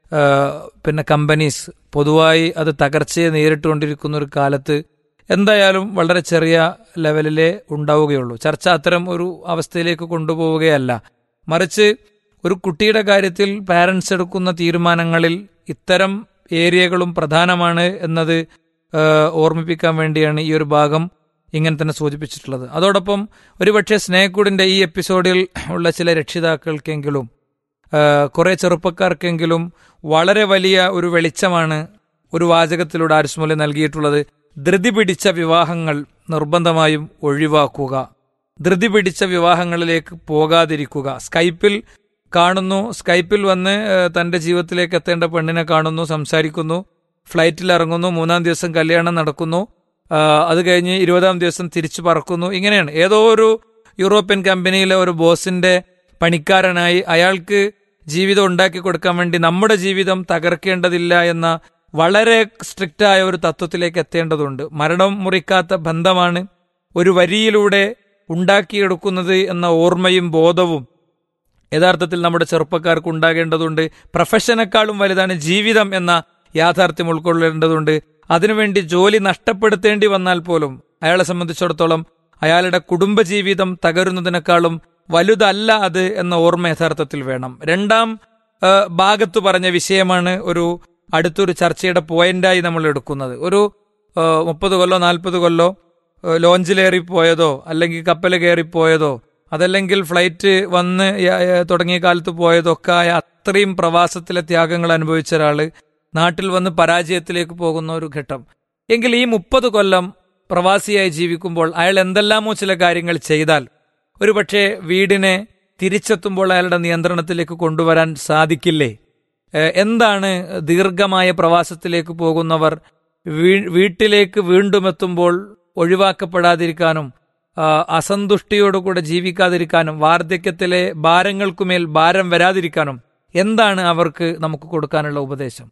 കമ്പനീസ് പൊതുവായി അത് തകർച്ചയെ നേരിട്ടുകൊണ്ടിരിക്കുന്ന ഒരു കാലത്ത് എന്തായാലും വളരെ ചെറിയ ലെവലിലേ ഉണ്ടാവുകയുള്ളൂ. ചർച്ച അത്തരം ഒരു അവസ്ഥയിലേക്ക് കൊണ്ടുപോവുകയല്ല, മറിച്ച് ഒരു കുട്ടിയുടെ കാര്യത്തിൽ പാരൻസ് എടുക്കുന്ന തീരുമാനങ്ങളിൽ ഇത്തരം ഏരിയകളും പ്രധാനമാണ് എന്നത് ഓർമ്മിപ്പിക്കാൻ വേണ്ടിയാണ് ഈ ഒരു ഭാഗം ഇങ്ങനെ തന്നെ സൂചിപ്പിച്ചിട്ടുള്ളത്. അതോടൊപ്പം ഒരുപക്ഷെ സ്നേഹക്കൂടിൻ്റെ ഈ എപ്പിസോഡിൽ ഉള്ള ചില രക്ഷിതാക്കൾക്കെങ്കിലും കുറെ ചെറുപ്പക്കാർക്കെങ്കിലും വളരെ വലിയ ഒരു വെളിച്ചമാണ് ഒരു വാചകത്തിലൂടെ ആരിസ്മോലി നൽകിയിട്ടുള്ളത്. ധൃതി പിടിച്ച വിവാഹങ്ങൾ നിർബന്ധമായും ഒഴിവാക്കുക, ധൃതി പിടിച്ച വിവാഹങ്ങളിലേക്ക് പോകാതിരിക്കുക. സ്കൈപ്പിൽ കാണുന്നു, സ്കൈപ്പിൽ വന്ന് തൻ്റെ ജീവിതത്തിലേക്ക് എത്തേണ്ട പെണ്ണിനെ കാണുന്നു, സംസാരിക്കുന്നു, ഫ്ലൈറ്റിൽ ഇറങ്ങുന്നു, 3-ാം ദിവസം കല്യാണം നടക്കുന്നു, അത് കഴിഞ്ഞ് 20-ാം ദിവസം തിരിച്ചു പറക്കുന്നു. ഇങ്ങനെയാണ്. ഏതോ ഒരു യൂറോപ്യൻ കമ്പനിയിലെ ഒരു ബോസിന്റെ പണിക്കാരനായി അയാൾക്ക് ജീവിതം ഉണ്ടാക്കി കൊടുക്കാൻ വേണ്ടി നമ്മുടെ ജീവിതം തകർക്കേണ്ടതില്ല എന്ന വളരെ സ്ട്രിക്റ്റായ ഒരു തത്വത്തിലേക്ക് എത്തേണ്ടതുണ്ട്. മരണം മുറിക്കാത്ത ബന്ധമാണ് ഒരു വരിയിലൂടെ ഉണ്ടാക്കിയെടുക്കുന്നത് എന്ന ഓർമ്മയും ബോധവും യഥാർത്ഥത്തിൽ നമ്മുടെ ചെറുപ്പക്കാർക്ക് ഉണ്ടാകേണ്ടതുണ്ട്. പ്രൊഫഷനേക്കാളും വലുതാണ് ജീവിതം എന്ന യാഥാർത്ഥ്യം ഉൾക്കൊള്ളേണ്ടതുണ്ട്. അതിനുവേണ്ടി ജോലി നഷ്ടപ്പെടുത്തേണ്ടി വന്നാൽ പോലും അയാളെ സംബന്ധിച്ചിടത്തോളം അയാളുടെ കുടുംബജീവിതം തകരുന്നതിനേക്കാളും വലുതല്ല അത് എന്ന ഓർമ്മ യഥാർത്ഥത്തിൽ വേണം. രണ്ടാം ഭാഗത്ത് പറഞ്ഞ വിഷയമാണ് ഒരു അടുത്തൊരു ചർച്ചയുടെ പോയിന്റായി നമ്മൾ എടുക്കുന്നത്. ഒരു 30 കൊല്ലോ 40 കൊല്ലോ ലോഞ്ചിലേറിപ്പോയതോ അല്ലെങ്കിൽ കപ്പൽ കയറിപ്പോയതോ അതല്ലെങ്കിൽ ഫ്ലൈറ്റ് വന്ന് തുടങ്ങിയ കാലത്ത് പോയതൊക്കെ ആയ അത്രയും പ്രവാസത്തിലെ ത്യാഗങ്ങൾ അനുഭവിച്ച ഒരാള് നാട്ടിൽ വന്ന് പരാജയത്തിലേക്ക് പോകുന്ന ഒരു ഘട്ടം. എങ്കിൽ ഈ 30 കൊല്ലം പ്രവാസിയായി ജീവിക്കുമ്പോൾ അയാൾ എന്തെല്ലാമോ ചില കാര്യങ്ങൾ ചെയ്താൽ ഒരുപക്ഷെ വീടിനെ തിരിച്ചെത്തുമ്പോൾ അയാളുടെ നിയന്ത്രണത്തിലേക്ക് കൊണ്ടുവരാൻ സാധിക്കില്ലേ? എന്താണ് ദീർഘമായ പ്രവാസത്തിലേക്ക് പോകുന്നവർ വീട്ടിലേക്ക് വീണ്ടും എത്തുമ്പോൾ ഒഴിവാക്കപ്പെടാതിരിക്കാനും അസന്തുഷ്ടിയോടുകൂടെ ജീവിക്കാതിരിക്കാനും വാർദ്ധക്യത്തിലെ ഭാരങ്ങൾക്കുമേൽ ഭാരം വരാതിരിക്കാനും എന്താണ് അവർക്ക് നമുക്ക് കൊടുക്കാനുള്ള ഉപദേശം?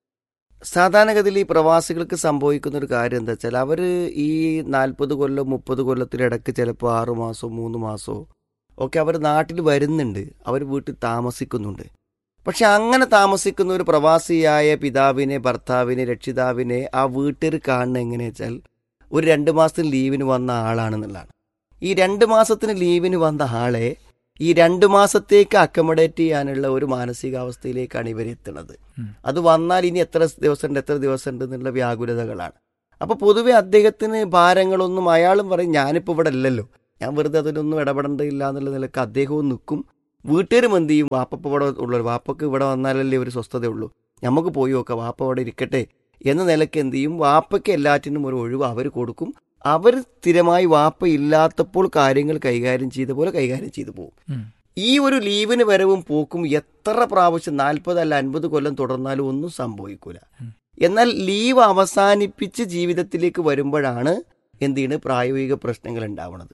സാധാരണഗതിയിൽ ഈ പ്രവാസികൾക്ക് സംഭവിക്കുന്ന ഒരു കാര്യം എന്താ വെച്ചാൽ, അവർ ഈ 40 കൊല്ലം 30 കൊല്ലത്തിനിടയ്ക്ക് ചിലപ്പോൾ 6 മാസമോ 3 മാസമോ ഒക്കെ അവർ നാട്ടിൽ വരുന്നുണ്ട്, അവർ വീട്ടിൽ താമസിക്കുന്നുണ്ട്. പക്ഷെ അങ്ങനെ താമസിക്കുന്ന ഒരു പ്രവാസിയായ പിതാവിനെ, ഭർത്താവിനെ, രക്ഷിതാവിനെ ആ വീട്ടിൽ കാണുന്ന എങ്ങനെയാ വെച്ചാൽ ഒരു 2 മാസത്തിന് ലീവിന് വന്ന ആളാണെന്നുള്ളതാണ്. ഈ 2 മാസത്തിന് ലീവിന് വന്ന ആളെ ഈ 2 മാസത്തേക്ക് അക്കോമഡേറ്റ് ചെയ്യാനുള്ള ഒരു മാനസികാവസ്ഥയിലേക്കാണ് ഇവരെത്തുന്നത്. അത് വന്നാൽ ഇനി എത്ര ദിവസം ഉണ്ട് എന്നുള്ള വ്യാകുലതകളാണ്. അപ്പോൾ പൊതുവെ അദ്ദേഹത്തിന് ഭാരങ്ങളൊന്നും, അയാളും പറയും ഞാനിപ്പോൾ ഇവിടെ അല്ലല്ലോ, ഞാൻ വെറുതെ അതിനൊന്നും ഇടപെടേണ്ടതില്ല എന്നുള്ള നിലക്ക് അദ്ദേഹവും നിൽക്കും. വീട്ടുകാരും എന്ത് ചെയ്യും, വാപ്പ ഇവിടെ ഉള്ളൂ, വാപ്പക്ക് ഇവിടെ വന്നാലല്ലേ ഒരു സ്വസ്ഥതയുള്ളൂ, നമുക്ക് പോയി നോക്കാം, വാപ്പ അവിടെ ഇരിക്കട്ടെ എന്ന നിലയ്ക്ക് എന്ത് ചെയ്യും, വാപ്പയ്ക്ക് എല്ലാറ്റിനും ഒരു ഒഴിവ് അവർ കൊടുക്കും. അവർ സ്ഥിരമായി വാപ്പ ഇല്ലാത്തപ്പോൾ കാര്യങ്ങൾ കൈകാര്യം ചെയ്ത പോലെ കൈകാര്യം ചെയ്തു പോകും. ഈ ഒരു ലീവിന് വരവും പോക്കും എത്ര പ്രാവശ്യം 40 അല്ല 50 കൊല്ലം തുടർന്നാലും ഒന്നും സംഭവിക്കൂല. എന്നാൽ ലീവ് അവസാനിപ്പിച്ച് ജീവിതത്തിലേക്ക് വരുമ്പോഴാണ് എന്താണ് പ്രായോഗിക പ്രശ്നങ്ങൾ ഉണ്ടാവുന്നത്.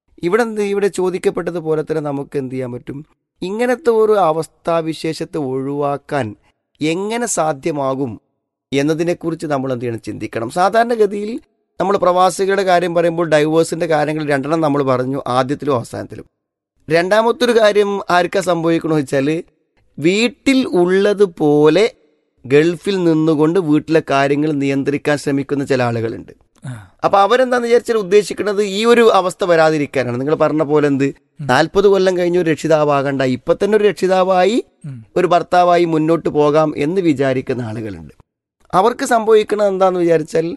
ഇവിടെ ചോദിക്കപ്പെട്ടതുപോലെ തന്നെ നമുക്ക് എന്ത് ചെയ്യാൻ പറ്റും, ഇങ്ങനത്തെ ഒരു അവസ്ഥാവിശേഷത്തെ ഒഴിവാക്കാൻ എങ്ങനെ സാധ്യമാകും എന്നതിനെക്കുറിച്ച് നമ്മൾ എന്ത് ചെയ്യണം, ചിന്തിക്കണം. സാധാരണഗതിയിൽ നമ്മൾ പ്രവാസികളുടെ കാര്യം പറയുമ്പോൾ ഡൈവേഴ്സിന്റെ കാര്യങ്ങൾ 2 നമ്മൾ പറഞ്ഞു, ആദ്യത്തിലും അവസാനത്തിലും. രണ്ടാമത്തെ ഒരു കാര്യം ആർക്കാ സംഭവിക്കണമെന്ന് വെച്ചാൽ, വീട്ടിൽ ഉള്ളതുപോലെ ഗൾഫിൽ നിന്നുകൊണ്ട് വീട്ടിലെ കാര്യങ്ങൾ നിയന്ത്രിക്കാൻ ശ്രമിക്കുന്ന ചില ആളുകളുണ്ട്. അപ്പൊ അവരെന്താന്ന് വിചാരിച്ചാൽ ഉദ്ദേശിക്കുന്നത് ഈ ഒരു അവസ്ഥ വരാതിരിക്കാനാണ്. നിങ്ങൾ പറഞ്ഞ പോലെ 40 കൊല്ലം കഴിഞ്ഞ ഒരു രക്ഷിതാവാകണ്ട, ഇപ്പൊ തന്നെ ഒരു രക്ഷിതാവായി ഒരു ഭർത്താവായി മുന്നോട്ട് പോകാം എന്ന് വിചാരിക്കുന്ന ആളുകളുണ്ട്. അവർക്ക് സംഭവിക്കുന്നത് എന്താന്ന് വിചാരിച്ചാൽ,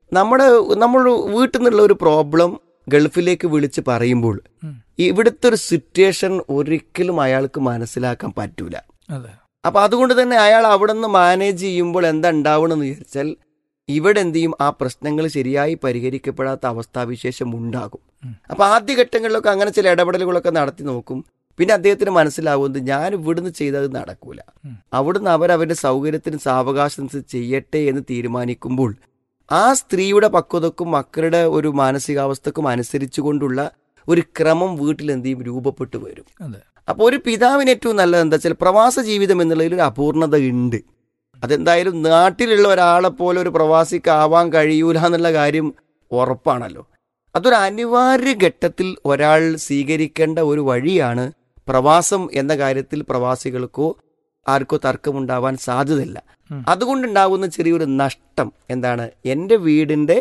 നമ്മൾ വീട്ടിൽ നിന്നുള്ള ഒരു പ്രോബ്ലം ഗൾഫിലേക്ക് വിളിച്ച് പറയുമ്പോൾ ഇവിടുത്തെ ഒരു സിറ്റുവേഷൻ ഒരിക്കലും അയാൾക്ക് മനസ്സിലാക്കാൻ പറ്റൂല. അപ്പൊ അതുകൊണ്ട് തന്നെ അയാൾ അവിടെ നിന്ന് മാനേജ് ചെയ്യുമ്പോൾ എന്താ ഉണ്ടാവണമെന്ന് വിചാരിച്ചാൽ, ഇവിടെ എന്ത് ചെയ്യും, ആ പ്രശ്നങ്ങൾ ശരിയായി പരിഹരിക്കപ്പെടാത്ത അവസ്ഥാവിശേഷം ഉണ്ടാകും. അപ്പൊ ആദ്യഘട്ടങ്ങളിലൊക്കെ അങ്ങനെ ചില ഇടപെടലുകളൊക്കെ നടത്തി നോക്കും. പിന്നെ അദ്ദേഹത്തിന് മനസ്സിലാവുന്നത് ഞാൻ ഇവിടുന്ന് ചെയ്തത് നടക്കൂല, അവിടുന്ന് അവരവരുടെ സൗകര്യത്തിന് സാവകാശം ചെയ്യട്ടെ എന്ന് തീരുമാനിക്കുമ്പോൾ ആ സ്ത്രീയുടെ പക്വതക്കും മക്കളുടെ ഒരു മാനസികാവസ്ഥക്കും അനുസരിച്ചുകൊണ്ടുള്ള ഒരു ക്രമം വീട്ടിൽ എന്ത് ചെയ്യും, രൂപപ്പെട്ടു വരും. അപ്പോൾ ഒരു പിതാവിന് ഏറ്റവും നല്ലത് എന്താ വെച്ചാൽ, പ്രവാസ ജീവിതം എന്നുള്ളതിൽ ഒരു അപൂർണത ഉണ്ട്. അതെന്തായാലും നാട്ടിലുള്ള ഒരാളെ പോലെ ഒരു പ്രവാസിക്ക് ആവാൻ കഴിയൂല എന്നുള്ള കാര്യം ഉറപ്പാണല്ലോ. അതൊരു അനിവാര്യ ഘട്ടത്തിൽ ഒരാൾ സ്വീകരിക്കേണ്ട ഒരു വഴിയാണ് പ്രവാസം എന്ന കാര്യത്തിൽ പ്രവാസികൾക്കോ ആർക്കോ തർക്കമുണ്ടാവാൻ സാധ്യതയില്ല. അതുകൊണ്ടുണ്ടാകുന്ന ചെറിയൊരു നഷ്ടം എന്താണ്, എൻ്റെ വീടിൻ്റെ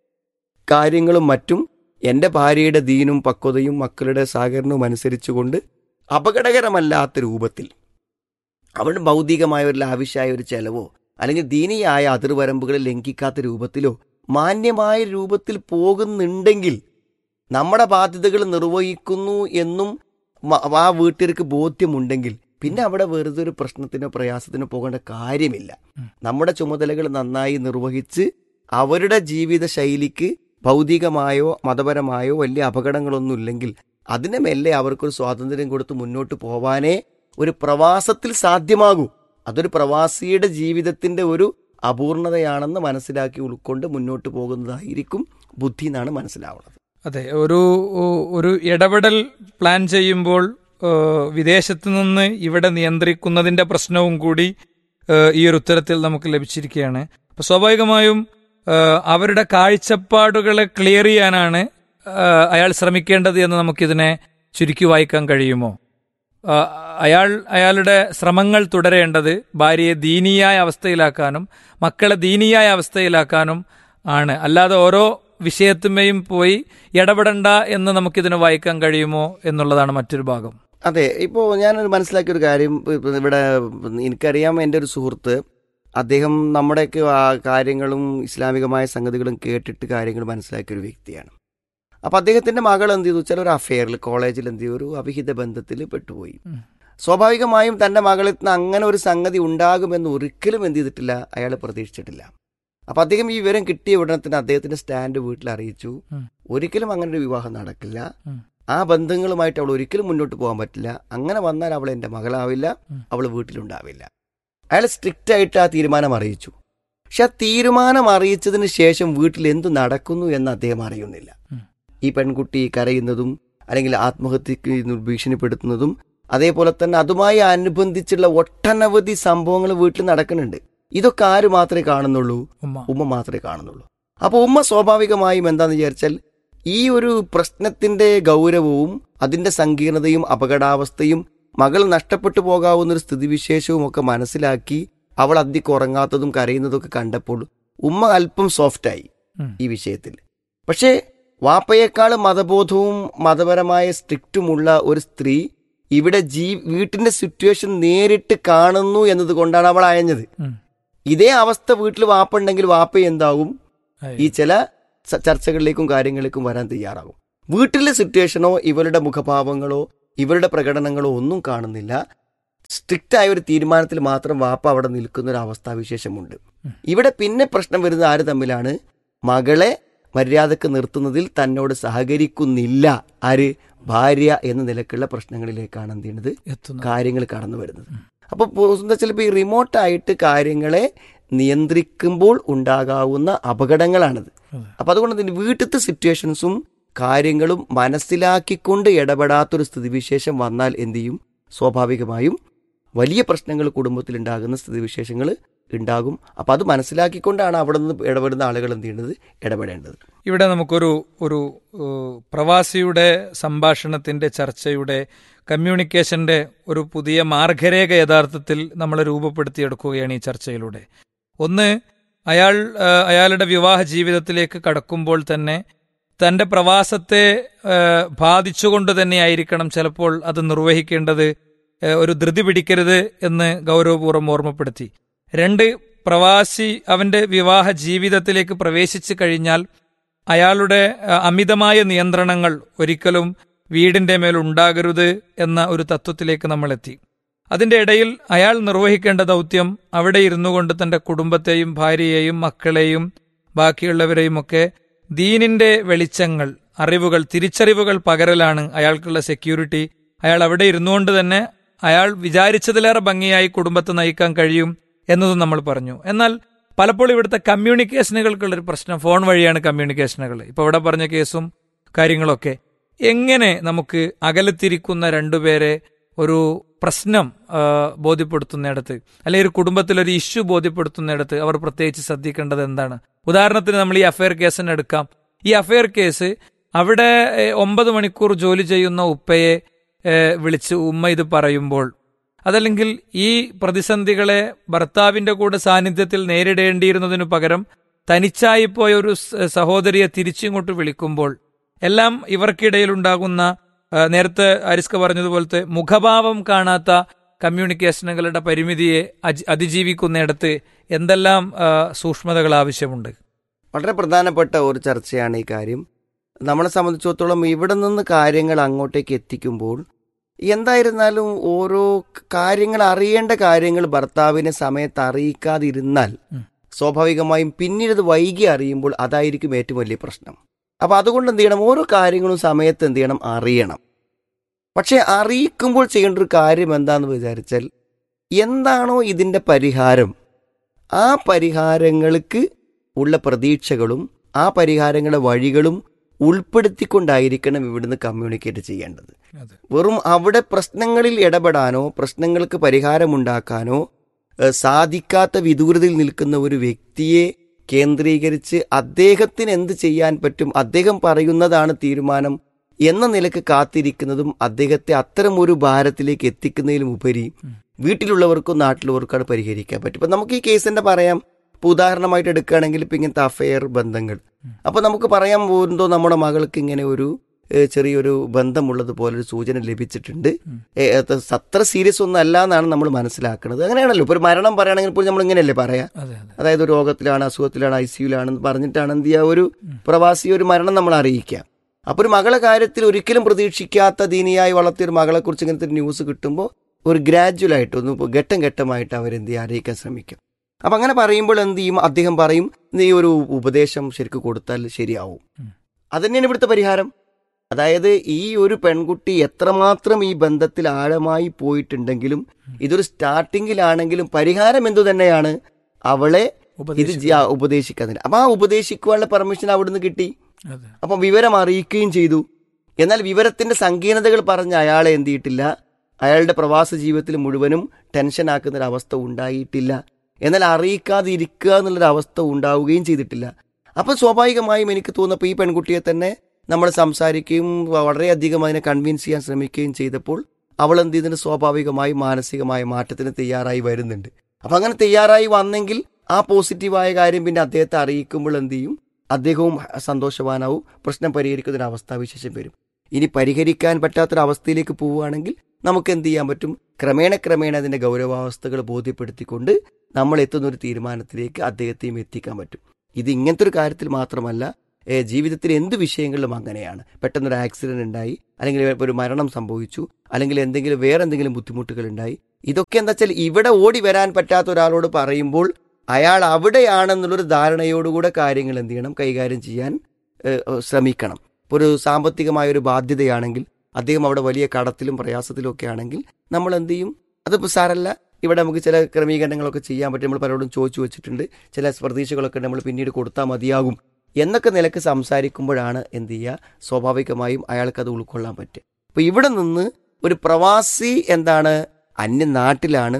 കാര്യങ്ങളും മറ്റും എൻ്റെ ഭാര്യയുടെ ദീനും പക്വതയും മക്കളുടെ സഹകരണവും അനുസരിച്ചുകൊണ്ട് അപകടകരമല്ലാത്ത രൂപത്തിൽ, അവരുടെ ഭൗതികമായ ഒരു ലാവിഷായ ഒരു ചെലവോ അല്ലെങ്കിൽ ദീനീയായ അതിർവരമ്പുകളെ ലംഘിക്കാത്ത രൂപത്തിലോ മാന്യമായ രൂപത്തിൽ പോകുന്നുണ്ടെങ്കിൽ നമ്മുടെ ബാധ്യതകൾ നിർവഹിക്കുന്നു എന്നും ആ വീട്ടുകാർക്ക് ബോധ്യമുണ്ടെങ്കിൽ പിന്നെ അവിടെ വെറുതെ ഒരു പ്രശ്നത്തിനോ പ്രയാസത്തിനോ പോകേണ്ട കാര്യമില്ല. നമ്മുടെ ചുമതലകൾ നന്നായി നിർവഹിച്ച് അവരുടെ ജീവിത ശൈലിക്ക് ഭൗതികമായോ മതപരമായോ വലിയ അപകടങ്ങളൊന്നും ഇല്ലെങ്കിൽ അതിനെ മെല്ലെ അവർക്കൊരു സ്വാതന്ത്ര്യം കൊടുത്ത് മുന്നോട്ട് പോവാനേ ഒരു പ്രവാസത്തിൽ സാധ്യമാകൂ. അതൊരു പ്രവാസിയുടെ ജീവിതത്തിന്റെ ഒരു അപൂർണതയാണെന്ന് മനസ്സിലാക്കി ഉൾക്കൊണ്ട് മുന്നോട്ട് പോകുന്നതായിരിക്കും ബുദ്ധി എന്നാണ് മനസ്സിലാവുന്നത്. അതെ, ഒരു ഇടപെടൽ പ്ലാൻ ചെയ്യുമ്പോൾ വിദേശത്ത് നിന്ന് ഇവിടെ നിയന്ത്രിക്കുന്നതിന്റെ പ്രശ്നവും കൂടി ഈ ഒരു ഉത്തരത്തിൽ നമുക്ക് ലഭിച്ചിരിക്കുകയാണ്. അപ്പൊ സ്വാഭാവികമായും അവരുടെ കാഴ്ചപ്പാടുകളെ ക്ലിയർ ചെയ്യാനാണ് അയാൾ ശ്രമിക്കേണ്ടത് എന്ന് നമുക്കിതിനെ ചുരുക്കി വായിക്കാൻ കഴിയുമോ? അയാളുടെ ശ്രമങ്ങൾ തുടരേണ്ടത് ഭാര്യയെ ദീനീയായ അവസ്ഥയിലാക്കാനും മക്കളെ ദീനീയായ അവസ്ഥയിലാക്കാനും ആണ്. അല്ലാതെ ഓരോ വിഷയത്തുമേയും പോയി ഇടപെടണ്ട എന്ന് നമുക്കിതിനെ വായിക്കാൻ കഴിയുമോ എന്നുള്ളതാണ് മറ്റൊരു ഭാഗം. അതെ, ഇപ്പോൾ ഞാനൊരു മനസ്സിലാക്കിയൊരു കാര്യം, ഇവിടെ എനിക്കറിയാം, എൻ്റെ ഒരു സുഹൃത്ത്, അദ്ദേഹം നമ്മുടെയൊക്കെ കാര്യങ്ങളും ഇസ്ലാമികമായ സംഗതികളും കേട്ടിട്ട് കാര്യങ്ങൾ മനസ്സിലാക്കിയൊരു വ്യക്തിയാണ്. അപ്പം അദ്ദേഹത്തിൻ്റെ മകൾ എന്ത് ചെയ്തു വെച്ചാൽ ഒരു അഫെയറിൽ കോളേജിൽ എന്ത് ചെയ്തു, ഒരു അവിഹിത ബന്ധത്തിൽ പെട്ടുപോയി. സ്വാഭാവികമായും തൻ്റെ മകളിൽ നിന്ന് അങ്ങനെ ഒരു സംഗതി ഉണ്ടാകുമെന്ന് ഒരിക്കലും എന്ത് ചെയ്തിട്ടില്ല, അയാൾ പ്രതീക്ഷിച്ചിട്ടില്ല. അപ്പം അദ്ദേഹം ഈ വിവരം കിട്ടിയ ഉടനെ തന്നെ അദ്ദേഹത്തിൻ്റെ സ്റ്റാൻഡ് വീട്ടിൽ അറിയിച്ചു. ഒരിക്കലും അങ്ങനെ ഒരു വിവാഹം നടക്കില്ല, ആ ബന്ധങ്ങളുമായിട്ട് അവൾ ഒരിക്കലും മുന്നോട്ട് പോകാൻ പറ്റില്ല, അങ്ങനെ വന്നാൽ അവൾ എൻ്റെ മകളാവില്ല, അവൾ വീട്ടിലുണ്ടാവില്ല. അയാൾ സ്ട്രിക്റ്റ് ആയിട്ട് ആ തീരുമാനം അറിയിച്ചു. പക്ഷെ ആ തീരുമാനം അറിയിച്ചതിന് ശേഷം വീട്ടിൽ എന്തു നടക്കുന്നു എന്ന് അദ്ദേഹം അറിയുന്നില്ല. ഈ പെൺകുട്ടി കരയുന്നതും അല്ലെങ്കിൽ ആത്മഹത്യക്ക് ഭീഷണിപ്പെടുത്തുന്നതും അതേപോലെ തന്നെ അതുമായി അനുബന്ധിച്ചുള്ള ഒട്ടനവധി സംഭവങ്ങൾ വീട്ടിൽ നടക്കുന്നുണ്ട്. ഇതൊക്കെ ആര് മാത്രമേ കാണുന്നുള്ളൂ? ഉമ്മ മാത്രമേ കാണുന്നുള്ളൂ. അപ്പോൾ ഉമ്മ സ്വാഭാവികമായും എന്താണെന്ന് വിചാരിച്ചാൽ ഈ ഒരു പ്രശ്നത്തിന്റെ ഗൗരവവും അതിന്റെ സങ്കീർണതയും അപകടാവസ്ഥയും മകൾ നഷ്ടപ്പെട്ടു പോകാവുന്ന ഒരു സ്ഥിതിവിശേഷവും ഒക്കെ മനസ്സിലാക്കി അവൾ അധികം ഉറങ്ങാത്തതും കരയുന്നതും ഒക്കെ കണ്ടപ്പോൾ ഉമ്മ അല്പം സോഫ്റ്റായി ഈ വിഷയത്തിൽ. പക്ഷേ വാപ്പയേക്കാൾ മതബോധവും മതപരമായ സ്ട്രിക്റ്റുമുള്ള ഒരു സ്ത്രീ ഇവിടെ വീട്ടിന്റെ സിറ്റുവേഷൻ നേരിട്ട് കാണുന്നു എന്നതുകൊണ്ടാണ് അവൾ അയഞ്ഞത്. ഇതേ അവസ്ഥ വീട്ടിൽ വാപ്പ ഉണ്ടെങ്കിൽ വാപ്പ എന്താവും, ഈ ചില ചർച്ചകളിലേക്കും കാര്യങ്ങളിലേക്കും വരാൻ തയ്യാറാകും. വീട്ടിലെ സിറ്റുവേഷനോ ഇവരുടെ മുഖഭാവങ്ങളോ ഇവരുടെ പ്രകടനങ്ങളോ ഒന്നും കാണുന്നില്ല. സ്ട്രിക്റ്റ് ആയ ഒരു തീരുമാനത്തിൽ മാത്രം വാപ്പ അവിടെ നിൽക്കുന്ന ഒരു അവസ്ഥാവിശേഷമുണ്ട്. ഇവിടെ പിന്നെ പ്രശ്നം വരുന്നത് ആര് തമ്മിലാണ്? മകളെ മര്യാദക്ക് നിർത്തുന്നതിൽ തന്നോട് സഹകരിക്കുന്നില്ല ആര്? ഭാര്യ എന്ന നിലക്കുള്ള പ്രശ്നങ്ങളിലേക്കാണ് എന്ത് ചെയ്യുന്നത്, കാര്യങ്ങൾ കടന്നു വരുന്നത്. അപ്പോൾ എന്താ ചിലപ്പോൾ ഈ റിമോട്ടായിട്ട് കാര്യങ്ങളെ നിയന്ത്രിക്കുമ്പോൾ ഉണ്ടാകാവുന്ന അപകടങ്ങളാണിത്. അപ്പൊ അതുകൊണ്ട് തന്നെ വീട്ടിലത്തെ സിറ്റുവേഷൻസും കാര്യങ്ങളും മനസ്സിലാക്കിക്കൊണ്ട് ഇടപെടാത്തൊരു സ്ഥിതിവിശേഷം വന്നാൽ എന്ത് ചെയ്യും? സ്വാഭാവികമായും വലിയ പ്രശ്നങ്ങൾ കുടുംബത്തിൽ ഉണ്ടാകുന്ന സ്ഥിതിവിശേഷങ്ങൾ ഉണ്ടാകും. അപ്പോൾ അത് മനസ്സിലാക്കിക്കൊണ്ടാണ് അവിടെ നിന്ന് ഇടപെടുന്ന ആളുകൾ എന്ത് ചെയ്യേണ്ടത്, ഇടപെടേണ്ടത്. ഇവിടെ നമുക്കൊരു പ്രവാസിയുടെ സംഭാഷണത്തിന്റെ, ചർച്ചയുടെ, കമ്മ്യൂണിക്കേഷന്റെ ഒരു പുതിയ മാർഗരേഖ യഥാർത്ഥത്തിൽ നമ്മൾ രൂപപ്പെടുത്തിയെടുക്കുകയാണ് ഈ ചർച്ചയിലൂടെ. ഒന്ന്, അയാളുടെ വിവാഹ ജീവിതത്തിലേക്ക് കടക്കുമ്പോൾ തന്നെ തന്റെ പ്രവാസത്തെ ബാധിച്ചുകൊണ്ട് തന്നെയായിരിക്കണം ചിലപ്പോൾ അത് നിർവഹിക്കേണ്ടത്. ഒരു ധൃതി പിടിക്കരുത് എന്ന് ഗൗരവപൂർവ്വം ഓർമ്മപ്പെടുത്തി. രണ്ട്, പ്രവാസി അവന്റെ വിവാഹ ജീവിതത്തിലേക്ക് പ്രവേശിച്ചു കഴിഞ്ഞാൽ അയാളുടെ അമിതമായ നിയന്ത്രണങ്ങൾ ഒരിക്കലും വീടിന്റെ മേൽ ഉണ്ടാകരുത് എന്ന ഒരു തത്വത്തിലേക്ക് നമ്മൾ എത്തി. അതിന്റെ ഇടയിൽ അയാൾ നിർവഹിക്കേണ്ട ദൗത്യം അവിടെ ഇരുന്നു കൊണ്ട് തന്റെ കുടുംബത്തെയും ഭാര്യയെയും മക്കളെയും ബാക്കിയുള്ളവരെയും ഒക്കെ ദീനിന്റെ വെളിച്ചങ്ങൾ, അറിവുകൾ, തിരിച്ചറിവുകൾ പകരലാണ് അയാൾക്കുള്ള സെക്യൂരിറ്റി. അയാൾ അവിടെ ഇരുന്നുകൊണ്ട് തന്നെ അയാൾ വിചാരിച്ചതിലേറെ ഭംഗിയായി കുടുംബത്തെ നയിക്കാൻ കഴിയും എന്നതും നമ്മൾ പറഞ്ഞു. എന്നാൽ പലപ്പോഴും ഇവിടുത്തെ കമ്മ്യൂണിക്കേഷനുകൾക്കുള്ളൊരു പ്രശ്നം, ഫോൺ വഴിയാണ് കമ്മ്യൂണിക്കേഷനുകൾ. ഇപ്പോൾ ഇവിടെ പറഞ്ഞ കേസും കാര്യങ്ങളൊക്കെ. എങ്ങനെ നമുക്ക് അകലത്തിരിക്കുന്ന രണ്ടുപേരെ ഒരു പ്രശ്നം ബോധ്യപ്പെടുത്തുന്നിടത്ത്, അല്ലെങ്കിൽ ഒരു കുടുംബത്തിലൊരു ഇഷ്യൂ ബോധ്യപ്പെടുത്തുന്നിടത്ത് അവർ പ്രത്യേകിച്ച് ശ്രദ്ധിക്കേണ്ടത് എന്താണ്? ഉദാഹരണത്തിന് നമ്മൾ ഈ അഫയർ കേസിന് എടുക്കാം. ഈ അഫയർ കേസ് അവിടെ 9 മണിക്കൂർ ജോലി ചെയ്യുന്ന ഉപ്പയെ വിളിച്ച് ഉമ്മ ഇത് പറയുമ്പോൾ, അതല്ലെങ്കിൽ ഈ പ്രതിസന്ധികളെ ഭർത്താവിന്റെ കൂടെ സാന്നിധ്യത്തിൽ നേരിടേണ്ടിയിരുന്നതിനു പകരം തനിച്ചായിപ്പോയ ഒരു സഹോദരിയെ തിരിച്ചിങ്ങോട്ട് വിളിക്കുമ്പോൾ, എല്ലാം ഇവർക്കിടയിലുണ്ടാകുന്ന, നേരത്തെ ആരിസ്ക പറഞ്ഞതുപോലത്തെ മുഖഭാവം കാണാത്ത കമ്മ്യൂണിക്കേഷനുകളുടെ പരിമിതിയെ അതിജീവിക്കുന്നിടത്ത് എന്തെല്ലാം സൂക്ഷ്മതകൾ ആവശ്യമുണ്ട്? വളരെ പ്രധാനപ്പെട്ട ഒരു ചർച്ചയാണ് ഈ കാര്യം. നമ്മളെ സംബന്ധിച്ചിടത്തോളം ഇവിടെ നിന്ന് കാര്യങ്ങൾ അങ്ങോട്ടേക്ക് എത്തിക്കുമ്പോൾ എന്തായിരുന്നാലും ഓരോ കാര്യങ്ങൾ, അറിയേണ്ട കാര്യങ്ങൾ ഭർത്താവിനെ സമയത്ത് അറിയിക്കാതിരുന്നാൽ സ്വാഭാവികമായും പിന്നീട് ഇത് വൈകി അറിയുമ്പോൾ അതായിരിക്കും ഏറ്റവും വലിയ പ്രശ്നം. അപ്പം അതുകൊണ്ട് എന്ത് ചെയ്യണം, ഓരോ കാര്യങ്ങളും സമയത്ത് എന്ത് ചെയ്യണം, അറിയണം. പക്ഷെ അറിയിക്കുമ്പോൾ ചെയ്യേണ്ട ഒരു കാര്യം എന്താണെന്ന് വിചാരിച്ചാൽ, എന്താണോ ഇതിൻ്റെ പരിഹാരം, ആ പരിഹാരങ്ങൾക്ക് ഉള്ള പ്രതീക്ഷകളും ആ പരിഹാരങ്ങളുടെ വഴികളും ഉൾപ്പെടുത്തിക്കൊണ്ടായിരിക്കണം ഇവിടുന്ന് കമ്മ്യൂണിക്കേറ്റ് ചെയ്യേണ്ടത്. വെറും അവിടെ പ്രശ്നങ്ങളിൽ ഇടപെടാനോ പ്രശ്നങ്ങൾക്ക് പരിഹാരമുണ്ടാക്കാനോ സാധിക്കാത്ത വിദൂരതയിൽ നിൽക്കുന്ന ഒരു വ്യക്തിയെ കേന്ദ്രീകരിച്ച് അദ്ദേഹത്തിന് എന്ത് ചെയ്യാൻ പറ്റും, അദ്ദേഹം പറയുന്നതാണ് തീരുമാനം എന്ന നിലക്ക് കാത്തിരിക്കുന്നതും അദ്ദേഹത്തെ അത്തരം ഒരു ഭാരത്തിലേക്ക് എത്തിക്കുന്നതിലും ഉപരി വീട്ടിലുള്ളവർക്കും നാട്ടിലുള്ളവർക്കും അത് പരിഹരിക്കാൻ പറ്റും. ഇപ്പം നമുക്ക് ഈ കേസിന്റെ പറയാം. ഇപ്പോൾ ഉദാഹരണമായിട്ട് എടുക്കുകയാണെങ്കിൽ ഇപ്പം ഇങ്ങനത്തെ അഫെയർ ബന്ധങ്ങൾ, അപ്പോൾ നമുക്ക് പറയാൻ പോകുന്നതോ നമ്മുടെ മകൾക്ക് ഇങ്ങനെ ഒരു ചെറിയൊരു ബന്ധമുള്ളതുപോലെ ഒരു സൂചന ലഭിച്ചിട്ടുണ്ട്, അത്ര സീരിയസ് ഒന്നും അല്ല എന്നാണ് നമ്മൾ മനസ്സിലാക്കുന്നത്. അങ്ങനെയാണല്ലോ ഇപ്പോൾ ഒരു മരണം പറയുകയാണെങ്കിൽ ഇപ്പോൾ നമ്മൾ ഇങ്ങനെയല്ലേ പറയാം, അതായത് ഒരു രോഗത്തിലാണ്, അസുഖത്തിലാണ്, ICUലാണെന്ന് പറഞ്ഞിട്ടാണ് എന്ത് ചെയ്യുക, ഒരു പ്രവാസി ഒരു മരണം നമ്മൾ അറിയിക്കുക. അപ്പോൾ ഒരു മകളെ കാര്യത്തിൽ ഒരിക്കലും പ്രതീക്ഷിക്കാത്ത ദീനിയായി വളർത്തിയൊരു മകളെക്കുറിച്ച് ഇങ്ങനത്തെ ഒരു ന്യൂസ് കിട്ടുമ്പോൾ ഒരു ഗ്രാജുവലായിട്ട് ഒന്ന് ഘട്ടം ഘട്ടമായിട്ട് അവരെന്ത് ചെയ്യുക, അറിയിക്കാൻ ശ്രമിക്കും. അപ്പം അങ്ങനെ പറയുമ്പോൾ എന്ത് ചെയ്യും, അദ്ദേഹം പറയും നീ ഒരു ഉപദേശം ശരിക്കും കൊടുത്താൽ ശരിയാവും. അതുതന്നെയാണ് ഇവിടുത്തെ പരിഹാരം. അതായത് ഈ ഒരു പെൺകുട്ടി എത്രമാത്രം ഈ ബന്ധത്തിൽ ആഴമായി പോയിട്ടുണ്ടെങ്കിലും ഇതൊരു സ്റ്റാർട്ടിങ്ങിലാണെങ്കിലും പരിഹാരം എന്തു തന്നെയാണ്, അവളെ ഇത് ഉപദേശിക്കാൻ. അപ്പം ആ ഉപദേശിക്കുവാനുള്ള പെർമിഷൻ അവിടുന്ന് കിട്ടി. അപ്പം വിവരം അറിയിക്കുകയും ചെയ്തു. എന്നാൽ വിവരത്തിന്റെ സങ്കീർണതകൾ പറഞ്ഞ് അയാളെ എന്ത് ചെയ്തിട്ടില്ല, അയാളുടെ പ്രവാസ ജീവിതത്തിൽ മുഴുവനും ടെൻഷനാക്കുന്നൊരവസ്ഥ ഉണ്ടായിട്ടില്ല. എന്നാൽ അറിയിക്കാതെ ഇരിക്കുക എന്നുള്ളൊരവസ്ഥ ഉണ്ടാവുകയും ചെയ്തിട്ടില്ല. അപ്പം സ്വാഭാവികമായും എനിക്ക് തോന്നുന്നപ്പോൾ ഈ പെൺകുട്ടിയെ തന്നെ നമ്മൾ സംസാരിക്കുകയും വളരെയധികം അതിനെ കൺവിൻസ് ചെയ്യാൻ ശ്രമിക്കുകയും ചെയ്തപ്പോൾ അവൾ എന്ത് ചെയ്തതിന് സ്വാഭാവികമായും മാനസികമായ മാറ്റത്തിന് തയ്യാറായി വരുന്നുണ്ട്. അപ്പം അങ്ങനെ തയ്യാറായി വന്നെങ്കിൽ ആ പോസിറ്റീവായ കാര്യം പിന്നെ അദ്ദേഹത്തെ അറിയിക്കുമ്പോൾ എന്ത് ചെയ്യും, അദ്ദേഹവും സന്തോഷവാനാവും, പ്രശ്നം പരിഹരിക്കുന്നൊരു അവസ്ഥാവിശേഷം വരും. ഇനി പരിഹരിക്കാൻ പറ്റാത്തൊരവസ്ഥയിലേക്ക് പോവുകയാണെങ്കിൽ നമുക്ക് എന്ത് ചെയ്യാൻ പറ്റും, ക്രമേണ അതിൻ്റെ ഗൗരവാവസ്ഥകൾ ബോധ്യപ്പെടുത്തിക്കൊണ്ട് നമ്മൾ എത്തുന്നൊരു തീരുമാനത്തിലേക്ക് അദ്ദേഹത്തെയും എത്തിക്കാൻ പറ്റും. ഇത് ഇങ്ങനത്തെ ഒരു കാര്യത്തിൽ മാത്രമല്ല, ജീവിതത്തിൽ എന്ത് വിഷയങ്ങളിലും അങ്ങനെയാണ്. പെട്ടെന്നൊരു ആക്സിഡന്റ് ഉണ്ടായി, അല്ലെങ്കിൽ ഒരു മരണം സംഭവിച്ചു, അല്ലെങ്കിൽ വേറെ എന്തെങ്കിലും ബുദ്ധിമുട്ടുകൾ ഉണ്ടായി, ഇതൊക്കെ എന്താ വെച്ചാൽ ഇവിടെ ഓടി വരാൻ പറ്റാത്ത ഒരാളോട് പറയുമ്പോൾ അയാൾ അവിടെയാണെന്നുള്ളൊരു ധാരണയോടുകൂടെ കാര്യങ്ങൾ എന്ത് ചെയ്യണം, കൈകാര്യം ചെയ്യാൻ ശ്രമിക്കണം. ഇപ്പോൾ ഒരു സാമ്പത്തികമായൊരു ബാധ്യതയാണെങ്കിൽ അദ്ദേഹം അവിടെ വലിയ കടത്തിലും പ്രയാസത്തിലും ഒക്കെ ആണെങ്കിൽ നമ്മൾ എന്ത് ചെയ്യും, അതിപ്പോൾ സാരല്ല, ഇവിടെ നമുക്ക് ചില ക്രമീകരണങ്ങളൊക്കെ ചെയ്യാൻ പറ്റും, നമ്മൾ പലരോടും ചോദിച്ചു വെച്ചിട്ടുണ്ട്, ചില പ്രതീക്ഷകളൊക്കെ നമ്മൾ പിന്നീട് കൊടുത്താൽ മതിയാകും എന്നൊക്കെ നിലക്ക് സംസാരിക്കുമ്പോഴാണ് എന്ത് ചെയ്യുക, സ്വാഭാവികമായും അയാൾക്കത് ഉൾക്കൊള്ളാൻ പറ്റുക. അപ്പോൾ ഇവിടെ നിന്ന് ഒരു പ്രവാസി എന്താണ്, അന്യ നാട്ടിലാണ്,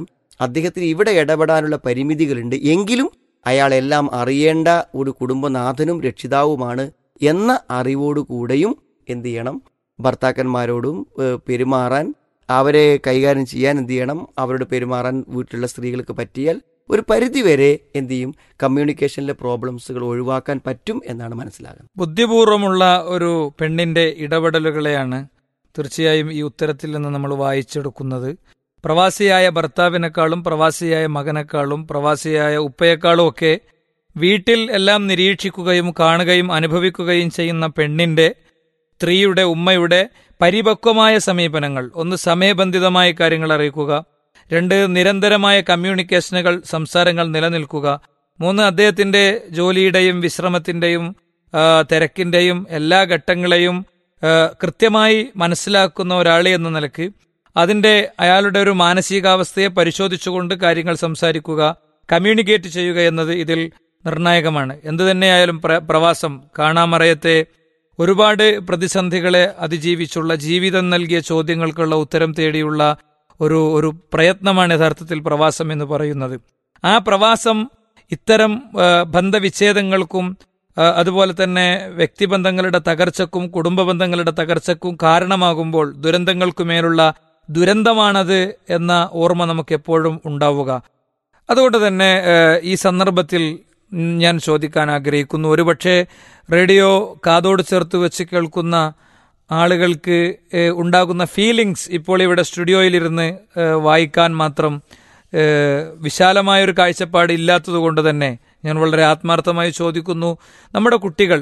അദ്ദേഹത്തിന് ഇവിടെ ഇടപെടാനുള്ള പരിമിതികളുണ്ട്, എങ്കിലും അയാളെല്ലാം അറിയേണ്ട ഒരു കുടുംബനാഥനും രക്ഷിതാവുമാണ് എന്ന അറിവോടുകൂടെയും എന്ത് ചെയ്യണം, ഭർത്താക്കന്മാരോടും പെരുമാറാൻ, അവരെ കൈകാര്യം ചെയ്യാൻ എന്ത് ചെയ്യണം, അവരോട് പെരുമാറാൻ വീട്ടിലുള്ള സ്ത്രീകൾക്ക് പറ്റിയാൽ ഒരു പരിധിവരെ എന്ത് ചെയ്യും, കമ്മ്യൂണിക്കേഷനിലെ പ്രോബ്ലംസുകൾ ഒഴിവാക്കാൻ പറ്റും എന്നാണ് മനസ്സിലാകുന്നത്. ബുദ്ധിപൂർവമുള്ള ഒരു പെണ്ണിന്റെ ഇടപെടലുകളെയാണ് തീർച്ചയായും ഈ ഉത്തരത്തിൽ നിന്ന് നമ്മൾ വായിച്ചെടുക്കുന്നത്. പ്രവാസിയായ ഭർത്താവിനേക്കാളും പ്രവാസിയായ മകനേക്കാളും പ്രവാസിയായ ഉപ്പയേക്കാളും ഒക്കെ വീട്ടിൽ എല്ലാം നിരീക്ഷിക്കുകയും കാണുകയും അനുഭവിക്കുകയും ചെയ്യുന്ന പെണ്ണിന്റെ, സ്ത്രീയുടെ, ഉമ്മയുടെ പരിപക്വമായ സമീപനങ്ങൾ, ഒന്ന് സമയബന്ധിതമായ കാര്യങ്ങൾ അറിയിക്കുക, 2 നിരന്തരമായ കമ്മ്യൂണിക്കേഷനുകൾ, സംസാരങ്ങൾ നിലനിൽക്കുക, 3 അദ്ദേഹത്തിന്റെ ജോലിയുടെയും വിശ്രമത്തിന്റെയും തിരക്കിന്റെയും എല്ലാ ഘട്ടങ്ങളെയും കൃത്യമായി മനസ്സിലാക്കുന്ന ഒരാളെ എന്ന നിലക്ക് അതിന്റെ അയാളുടെ ഒരു മാനസികാവസ്ഥയെ പരിശോധിച്ചുകൊണ്ട് കാര്യങ്ങൾ സംസാരിക്കുക, കമ്മ്യൂണിക്കേറ്റ് ചെയ്യുക എന്നത് ഇതിൽ നിർണായകമാണ്. എന്തു തന്നെയായാലും പ്രവാസം, കാണാമറയത്തെ ഒരുപാട് പ്രതിസന്ധികളെ അതിജീവിച്ചുള്ള ജീവിതം നൽകിയ ചോദ്യങ്ങൾക്കുള്ള ഉത്തരം തേടിയുള്ള ഒരു പ്രയത്നമാണ് യഥാർത്ഥത്തിൽ പ്രവാസം എന്ന് പറയുന്നത്. ആ പ്രവാസം ഇത്തരം ബന്ധവിച്ഛേദങ്ങൾക്കും അതുപോലെ തന്നെ വ്യക്തിബന്ധങ്ങളുടെ തകർച്ചക്കും കുടുംബ ബന്ധങ്ങളുടെ തകർച്ചക്കും കാരണമാകുമ്പോൾ ദുരന്തങ്ങൾക്കുമേലുള്ള ദുരന്തമാണത് എന്ന ഓർമ്മ നമുക്ക് എപ്പോഴും ഉണ്ടാവുക. അതുകൊണ്ട് തന്നെ ഈ സന്ദർഭത്തിൽ ഞാൻ ചോദിക്കാൻ ആഗ്രഹിക്കുന്നു, ഒരുപക്ഷെ റേഡിയോ കാതോട് ചേർത്ത് വെച്ച് കേൾക്കുന്ന ആളുകൾക്ക് ഉണ്ടാകുന്ന ഫീലിങ്സ് ഇപ്പോൾ ഇവിടെ സ്റ്റുഡിയോയിലിരുന്ന് വായിക്കാൻ മാത്രം വിശാലമായൊരു കാഴ്ചപ്പാട് ഇല്ലാത്തതുകൊണ്ട് തന്നെ ഞാൻ വളരെ ആത്മാർത്ഥമായി ചോദിക്കുന്നു, നമ്മുടെ കുട്ടികൾ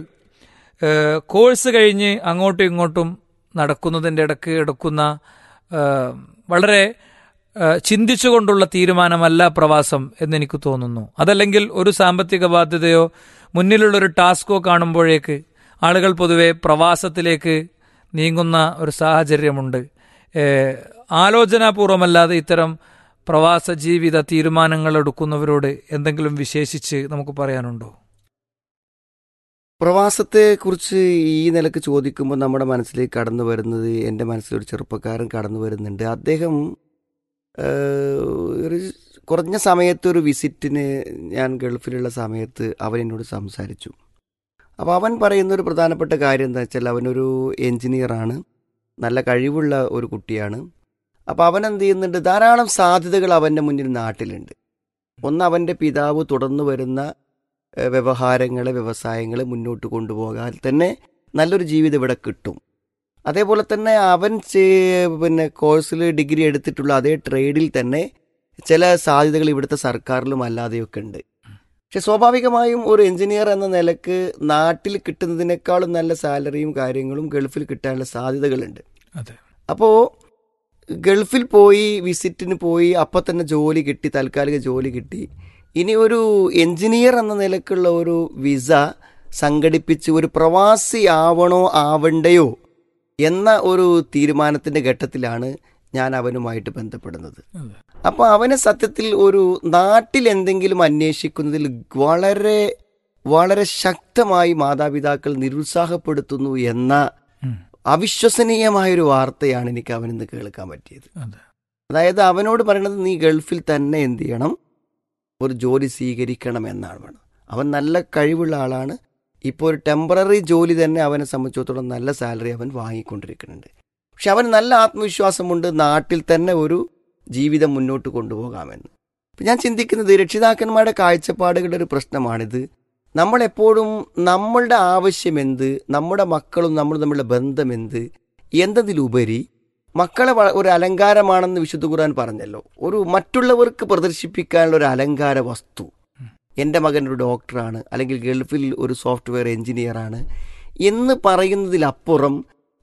കോഴ്സ് കഴിഞ്ഞ് അങ്ങോട്ടും ഇങ്ങോട്ടും നടക്കുന്നതിൻ്റെ ഇടയ്ക്ക് എടുക്കുന്ന വളരെ ചിന്തിച്ചുകൊണ്ടുള്ള തീരുമാനമല്ല പ്രവാസം എന്നെനിക്ക് തോന്നുന്നു. അതല്ലെങ്കിൽ ഒരു സാമ്പത്തിക ബാധ്യതയോ മുന്നിലുള്ളൊരു ടാസ്കോ കാണുമ്പോഴേക്ക് ആളുകൾ പൊതുവെ പ്രവാസത്തിലേക്ക് നീങ്ങുന്ന ഒരു സാഹചര്യമുണ്ട്. ആലോചനാപൂർവമല്ലാതെ ഇത്തരം പ്രവാസ ജീവിത തീരുമാനങ്ങൾ എടുക്കുന്നവരോട് എന്തെങ്കിലും വിശേഷിച്ച് നമുക്ക് പറയാനുണ്ടോ? പ്രവാസത്തെക്കുറിച്ച് ഈ നിലക്ക് ചോദിക്കുമ്പോൾ നമ്മുടെ മനസ്സിലേക്ക് കടന്നു വരുന്നത്, എൻ്റെ മനസ്സിലൊരു ചെറുപ്പക്കാരൻ കടന്നു വരുന്നുണ്ട്. അദ്ദേഹം ഒരു കുറഞ്ഞ സമയത്ത് ഒരു വിസിറ്റിന് ഞാൻ ഗൾഫിലുള്ള സമയത്ത് അവൻ എന്നോട് സംസാരിച്ചു. അപ്പോൾ അവൻ പറയുന്നൊരു പ്രധാനപ്പെട്ട കാര്യം എന്താ വെച്ചാൽ, അവനൊരു എൻജിനീയറാണ്, നല്ല കഴിവുള്ള ഒരു കുട്ടിയാണ്. അപ്പോൾ അവൻ എന്ത് ചെയ്യുന്നുണ്ട്, ധാരാളം സാധ്യതകൾ അവൻ്റെ മുന്നിൽ നാട്ടിലുണ്ട്. ഒന്ന്, അവൻ്റെ പിതാവ് തുടർന്നു വരുന്ന വ്യവഹാരങ്ങളെ, വ്യവസായങ്ങളെ മുന്നോട്ട് കൊണ്ടുപോകാൻ തന്നെ നല്ലൊരു ജീവിതം ഇവിടെ കിട്ടും. അതേപോലെ തന്നെ അവൻ കോഴ്സിൽ ഡിഗ്രി എടുത്തിട്ടുള്ള അതേ ട്രേഡിൽ തന്നെ ചില സാധ്യതകൾ ഇവിടുത്തെ സർക്കാരിലും അല്ലാതെയൊക്കെ ഉണ്ട്. പക്ഷെ സ്വാഭാവികമായും ഒരു എഞ്ചിനീയർ എന്ന നിലക്ക് നാട്ടിൽ കിട്ടുന്നതിനേക്കാളും നല്ല സാലറിയും കാര്യങ്ങളും ഗൾഫിൽ കിട്ടാനുള്ള സാധ്യതകളുണ്ട്. അപ്പോൾ ഗൾഫിൽ പോയി വിസിറ്റിന് പോയി, അപ്പം തന്നെ ജോലി കിട്ടി, താൽക്കാലിക ജോലി കിട്ടി. ഇനി ഒരു എഞ്ചിനീയർ എന്ന നിലക്കുള്ള ഒരു വിസ സംഘടിപ്പിച്ച് ഒരു പ്രവാസി ആവണോ ആവണ്ടയോ എന്ന ഒരു തീരുമാനത്തിൻ്റെ ഘട്ടത്തിലാണ് ഞാൻ അവനുമായിട്ട് ബന്ധപ്പെടുന്നത്. അപ്പോൾ അവനെ സത്യത്തിൽ ഒരു നാട്ടിൽ എന്തെങ്കിലും അന്വേഷിക്കുന്നതിൽ വളരെ വളരെ ശക്തമായി മാതാപിതാക്കൾ നിരുത്സാഹപ്പെടുത്തുന്നു എന്ന അവിശ്വസനീയമായൊരു വാർത്തയാണ് എനിക്ക് അവനിന്ന് കേൾക്കാൻ പറ്റിയത്. അതായത് അവനോട് പറയണത്, നീ ഗൾഫിൽ തന്നെ എന്ത് ചെയ്യണം, ഒരു ജോലി സ്വീകരിക്കണം എന്നാണ് വേണം. അവൻ നല്ല കഴിവുള്ള ആളാണ്. ഇപ്പോൾ ഒരു ടെമ്പററി ജോലി തന്നെ അവനെ സംബന്ധിച്ചിടത്തോളം നല്ല സാലറി അവൻ വാങ്ങിക്കൊണ്ടിരിക്കുന്നുണ്ട്. പക്ഷെ അവന് നല്ല ആത്മവിശ്വാസമുണ്ട്, നാട്ടിൽ തന്നെ ഒരു ജീവിതം മുന്നോട്ട് കൊണ്ടുപോകാമെന്ന്. അപ്പം ഞാൻ ചിന്തിക്കുന്നത്, രക്ഷിതാക്കന്മാരുടെ കാഴ്ചപ്പാടുകളുടെ ഒരു പ്രശ്നമാണിത്. നമ്മളെപ്പോഴും നമ്മളുടെ ആവശ്യം എന്ത്, നമ്മുടെ മക്കളും നമ്മൾ തമ്മിലുള്ള ബന്ധം എന്ത് എന്നതിലുപരി മക്കളെ ഒരു അലങ്കാരമാണെന്ന് വിശുദ്ധ ഖുർആൻ പറഞ്ഞല്ലോ, ഒരു മറ്റുള്ളവർക്ക് പ്രദർശിപ്പിക്കാനുള്ള ഒരു അലങ്കാര വസ്തു. എൻ്റെ മകൻ ഒരു ഡോക്ടറാണ്, അല്ലെങ്കിൽ ഗൾഫിൽ ഒരു സോഫ്റ്റ്വെയർ എഞ്ചിനീയറാണ് എന്ന് പറയുന്നതിലപ്പുറം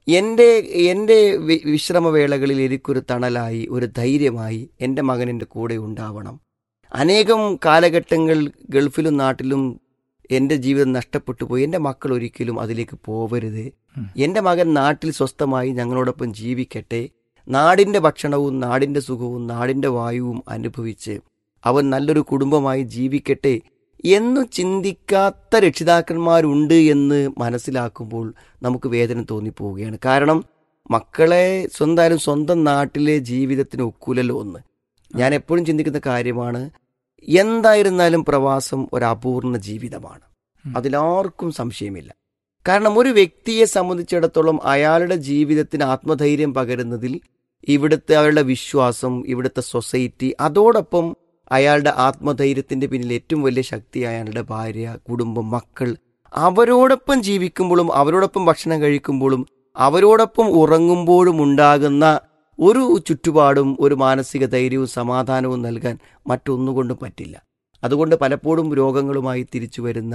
എൻ്റെ വിശ്രമവേളകളിൽ എനിക്കൊരു തണലായി, ഒരു ധൈര്യമായി എൻ്റെ മകൻ എൻ്റെ കൂടെ ഉണ്ടാവണം. അനേകം കാലഘട്ടങ്ങൾ ഗൾഫിലും നാട്ടിലും എൻ്റെ ജീവിതം നഷ്ടപ്പെട്ടു പോയി. എൻ്റെ മക്കൾ ഒരിക്കലും അതിലേക്ക് പോവരുത്. എൻ്റെ മകൻ നാട്ടിൽ സ്വസ്ഥമായി ഞങ്ങളോടൊപ്പം ജീവിക്കട്ടെ, നാടിൻ്റെ ഭക്ഷണവും നാടിൻ്റെ സുഖവും നാടിൻ്റെ വായുവും അനുഭവിച്ച് അവൻ നല്ലൊരു കുടുംബമായി ജീവിക്കട്ടെ എന്നു ചിന്തിക്കാത്ത രക്ഷിതാക്കന്മാരുണ്ട് എന്ന് മനസ്സിലാക്കുമ്പോൾ നമുക്ക് വേദന തോന്നിപ്പോവുകയാണ്. കാരണം മക്കളെ സ്വന്തം നാട്ടിലെ ജീവിതത്തിന് ഒക്കൂലല്ലോ ഒന്ന്. ഞാൻ എപ്പോഴും ചിന്തിക്കുന്ന കാര്യമാണ്, എന്തായിരുന്നാലും പ്രവാസം ഒരു അപൂർണ ജീവിതമാണ്, അതിലാർക്കും സംശയമില്ല. കാരണം ഒരു വ്യക്തിയെ സംബന്ധിച്ചിടത്തോളം അയാളുടെ ജീവിതത്തിന് ആത്മധൈര്യം പകരുന്നതിൽ ഇവിടുത്തെ അയാളുടെ വിശ്വാസം, ഇവിടുത്തെ സൊസൈറ്റി, അതോടൊപ്പം അയാളുടെ ആത്മധൈര്യത്തിന്റെ പിന്നിൽ ഏറ്റവും വലിയ ശക്തി അയാളുടെ ഭാര്യ, കുടുംബം, മക്കൾ. അവരോടൊപ്പം ജീവിക്കുമ്പോഴും അവരോടൊപ്പം ഭക്ഷണം കഴിക്കുമ്പോഴും അവരോടൊപ്പം ഉറങ്ങുമ്പോഴും ഉണ്ടാകുന്ന ഒരു ചുറ്റുപാടും ഒരു മാനസിക ധൈര്യവും സമാധാനവും നൽകാൻ മറ്റൊന്നുകൊണ്ടും പറ്റില്ല. അതുകൊണ്ട് പലപ്പോഴും രോഗങ്ങളുമായി തിരിച്ചു വരുന്ന,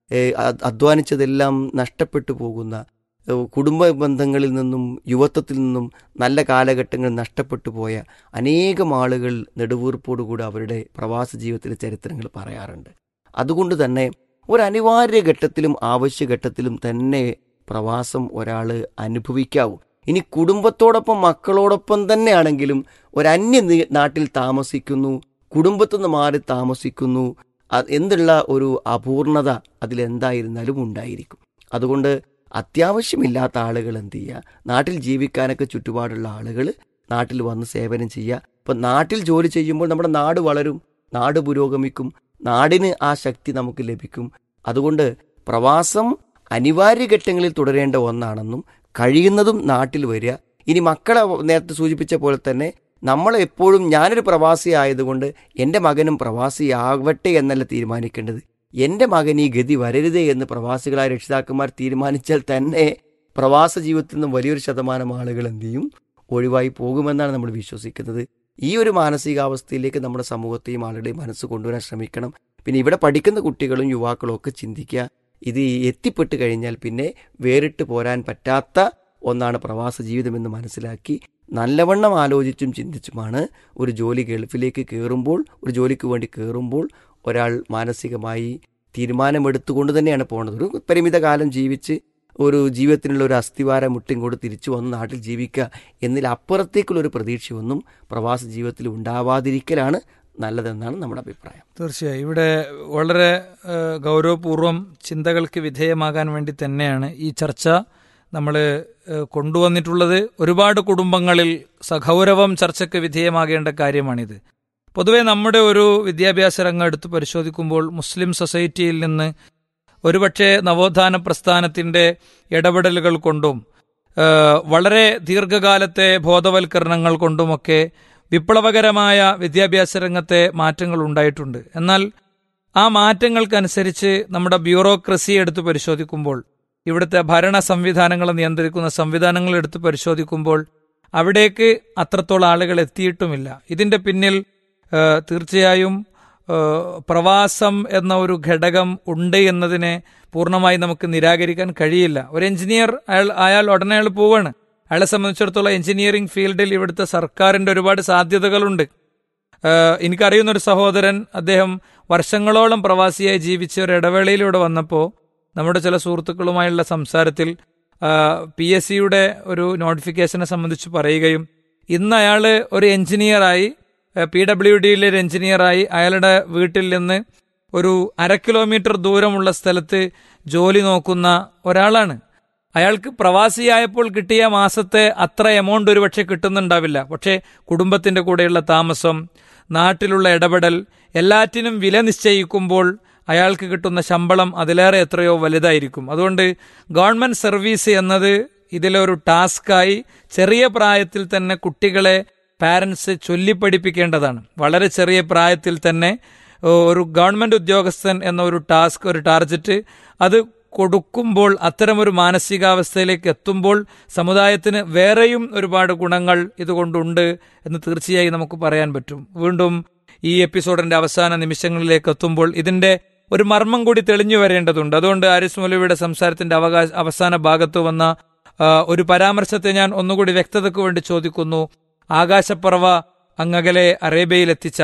അധ്വാനിച്ചതെല്ലാം നഷ്ടപ്പെട്ടു പോകുന്ന, കുടുംബ ബന്ധങ്ങളിൽ നിന്നും യുവത്വത്തിൽ നിന്നും നല്ല കാലഘട്ടങ്ങൾ നഷ്ടപ്പെട്ടു പോയ അനേകം ആളുകൾ നെടുവീർപ്പോടുകൂടി അവരുടെ പ്രവാസ ജീവിതത്തിലെ ചരിത്രങ്ങൾ പറയാറുണ്ട്. അതുകൊണ്ട് തന്നെ ഒരു അനിവാര്യ ഘട്ടത്തിലും ആവശ്യഘട്ടത്തിലും തന്നെ പ്രവാസം ഒരാൾ അനുഭവിക്കാവൂ. ഇനി കുടുംബത്തോടൊപ്പം മക്കളോടൊപ്പം തന്നെയാണെങ്കിലും ഒരന്യ നാട്ടിൽ താമസിക്കുന്നു, കുടുംബത്തിൽ നിന്ന് മാറി താമസിക്കുന്നു എന്നുള്ള ഒരു അപൂർണത അതിലെന്തായിരുന്നാലും ഉണ്ടായിരിക്കും. അതുകൊണ്ട് അത്യാവശ്യമില്ലാത്ത ആളുകൾ എന്ത് ചെയ്യുക, നാട്ടിൽ ജീവിക്കാനൊക്കെ ചുറ്റുപാടുള്ള ആളുകൾ നാട്ടിൽ വന്ന് സേവനം ചെയ്യുക. ഇപ്പം നാട്ടിൽ ജോലി ചെയ്യുമ്പോൾ നമ്മുടെ നാട് വളരും, നാട് പുരോഗമിക്കും, നാടിന് ആ ശക്തി നമുക്ക് ലഭിക്കും. അതുകൊണ്ട് പ്രവാസം അനിവാര്യ ഘട്ടങ്ങളിൽ തുടരേണ്ട ഒന്നാണെന്നും കഴിയുന്നതും നാട്ടിൽ വരിക. ഇനി മക്കളെ നേരത്തെ സൂചിപ്പിച്ച പോലെ തന്നെ നമ്മളെപ്പോഴും ഞാനൊരു പ്രവാസി ആയതുകൊണ്ട് എൻ്റെ മകനും പ്രവാസിയാവട്ടെ എന്നല്ല തീരുമാനിക്കേണ്ടത്, എൻ്റെ മകൻ ഈ ഗതി വരരുതേ എന്ന് പ്രവാസികളായ രക്ഷിതാക്കന്മാർ തീരുമാനിച്ചാൽ തന്നെ പ്രവാസ ജീവിതത്തിൽ നിന്നും വലിയൊരു ശതമാനം ആളുകൾ എന്ത് ചെയ്യും, ഒഴിവായി പോകുമെന്നാണ് നമ്മൾ വിശ്വസിക്കുന്നത്. ഈ ഒരു മാനസികാവസ്ഥയിലേക്ക് നമ്മുടെ സമൂഹത്തെയും ആളുടെയും മനസ്സ് കൊണ്ടുവരാൻ ശ്രമിക്കണം. പിന്നെ ഇവിടെ പഠിക്കുന്ന കുട്ടികളും യുവാക്കളും ഒക്കെ ചിന്തിക്കുക, ഇത് എത്തിപ്പെട്ട് കഴിഞ്ഞാൽ പിന്നെ വേറിട്ട് പോരാൻ പറ്റാത്ത ഒന്നാണ് പ്രവാസ ജീവിതമെന്ന് മനസ്സിലാക്കി നല്ലവണ്ണം ആലോചിച്ചും ചിന്തിച്ചുമാണ് ഒരു ജോലി ഗൾഫിലേക്ക് കയറുമ്പോൾ, ഒരു ജോലിക്ക് വേണ്ടി കയറുമ്പോൾ ഒരാൾ മാനസികമായി തീരുമാനമെടുത്തുകൊണ്ട് തന്നെയാണ് പോകുന്നത്. ഒരു പരിമിത കാലം ജീവിച്ച് ഒരു ജീവിതത്തിനുള്ള ഒരു അസ്ഥിവാരം മുട്ടിങ്ങോട്ട് തിരിച്ചു വന്ന് നാട്ടിൽ ജീവിക്കുക എന്നതിലപ്പുറത്തേക്കുള്ളൊരു പ്രതീക്ഷയൊന്നും പ്രവാസ ജീവിതത്തിൽ ഉണ്ടാവാതിരിക്കലാണ് നല്ലതെന്നാണ് നമ്മുടെ അഭിപ്രായം. തീർച്ചയായും ഇവിടെ വളരെ ഗൗരവപൂർവം ചിന്തകൾക്ക് വിധേയമാകാൻ വേണ്ടി തന്നെയാണ് ഈ ചർച്ച നമ്മൾ കൊണ്ടുവന്നിട്ടുള്ളത്. ഒരുപാട് കുടുംബങ്ങളിൽ സഗൗരവം ചർച്ചയ്ക്ക് വിധേയമാകേണ്ട കാര്യമാണിത്. പൊതുവെ നമ്മുടെ ഒരു വിദ്യാഭ്യാസ രംഗം എടുത്ത് പരിശോധിക്കുമ്പോൾ മുസ്ലിം സൊസൈറ്റിയിൽ നിന്ന് ഒരുപക്ഷെ നവോത്ഥാന പ്രസ്ഥാനത്തിൻ്റെ ഇടപെടലുകൾ കൊണ്ടും വളരെ ദീർഘകാലത്തെ ബോധവൽക്കരണങ്ങൾ കൊണ്ടുമൊക്കെ വിപ്ലവകരമായ വിദ്യാഭ്യാസ രംഗത്തെ മാറ്റങ്ങൾ ഉണ്ടായിട്ടുണ്ട്. എന്നാൽ ആ മാറ്റങ്ങൾക്കനുസരിച്ച് നമ്മുടെ ബ്യൂറോക്രസി എടുത്ത് പരിശോധിക്കുമ്പോൾ, ഇവിടുത്തെ ഭരണ സംവിധാനങ്ങളെ നിയന്ത്രിക്കുന്ന സംവിധാനങ്ങൾ എടുത്ത് പരിശോധിക്കുമ്പോൾ അവിടേക്ക് അത്രത്തോളം ആളുകൾ എത്തിയിട്ടുമില്ല. ഇതിൻ്റെ പിന്നിൽ തീർച്ചയായും പ്രവാസം എന്ന ഒരു ഘടകം ഉണ്ട് എന്നതിനെ പൂർണ്ണമായി നമുക്ക് നിരാകരിക്കാൻ കഴിയില്ല. ഒരു എഞ്ചിനീയർ അയാൾ ഉടനെ പോവാണ്. അയാളെ സംബന്ധിച്ചിടത്തോളം എഞ്ചിനീയറിംഗ് ഫീൽഡിൽ ഇവിടുത്തെ സർക്കാരിൻ്റെ ഒരുപാട് സാധ്യതകളുണ്ട്. എനിക്കറിയുന്നൊരു സഹോദരൻ, അദ്ദേഹം വർഷങ്ങളോളം പ്രവാസിയായി ജീവിച്ച ഒരു ഇടവേളയിലൂടെ വന്നപ്പോൾ നമ്മുടെ ചില സുഹൃത്തുക്കളുമായുള്ള സംസാരത്തിൽ PSCയുടെ ഒരു നോട്ടിഫിക്കേഷനെ സംബന്ധിച്ച് പറയുകയും, ഇന്ന് അയാൾ ഒരു എഞ്ചിനീയറായി, PWDയിലെ ഒരു എഞ്ചിനീയറായി അയാളുടെ വീട്ടിൽ നിന്ന് ഒരു 1/2 കിലോമീറ്റർ ദൂരമുള്ള സ്ഥലത്ത് ജോലി നോക്കുന്ന ഒരാളാണ്. അയാൾക്ക് പ്രവാസിയായപ്പോൾ കിട്ടിയ മാസത്തെ അത്ര എമൗണ്ട് ഒരുപക്ഷെ കിട്ടുന്നുണ്ടാവില്ല. പക്ഷേ കുടുംബത്തിൻ്റെ കൂടെയുള്ള താമസം, നാട്ടിലുള്ള ഇടപെടൽ, എല്ലാറ്റിനും വില നിശ്ചയിക്കുമ്പോൾ അയാൾക്ക് കിട്ടുന്ന ശമ്പളം അതിലേറെ എത്രയോ വലുതായിരിക്കും. അതുകൊണ്ട് ഗവൺമെൻറ് സർവീസ് എന്നത് ഇതിലൊരു ടാസ്കായി ചെറിയ പ്രായത്തിൽ തന്നെ കുട്ടികളെ പാരൻസ് ചൊല്ലിപ്പഠിപ്പിക്കേണ്ടതാണ്. വളരെ ചെറിയ പ്രായത്തിൽ തന്നെ ഒരു ഗവൺമെൻറ് ഉദ്യോഗസ്ഥൻ എന്ന ഒരു ടാസ്ക്, ഒരു ടാർജറ്റ് അത് കൊടുക്കുമ്പോൾ, അത്തരമൊരു മാനസികാവസ്ഥയിലേക്ക് എത്തുമ്പോൾ സമുദായത്തിന് വേറെയും ഒരുപാട് ഗുണങ്ങൾ ഇതുകൊണ്ടുണ്ട് എന്ന് തീർച്ചയായും നമുക്ക് പറയാൻ പറ്റും. വീണ്ടും ഈ എപ്പിസോഡിന്റെ അവസാന നിമിഷങ്ങളിലേക്ക് എത്തുമ്പോൾ ഇതിന്റെ ഒരു മർമ്മം കൂടി തെളിഞ്ഞു വരേണ്ടതുണ്ട്. അതുകൊണ്ട് ആരിസ് മൗലവിയുടെ സംസാരത്തിന്റെ അവസാന ഭാഗത്ത് വന്ന ഒരു പരാമർശത്തെ ഞാൻ ഒന്നുകൂടി വ്യക്തതയ്ക്ക് വേണ്ടി ചോദിക്കുന്നു. ആകാശപ്പറവ അങ്ങകലെ അറേബ്യയിൽ എത്തിച്ച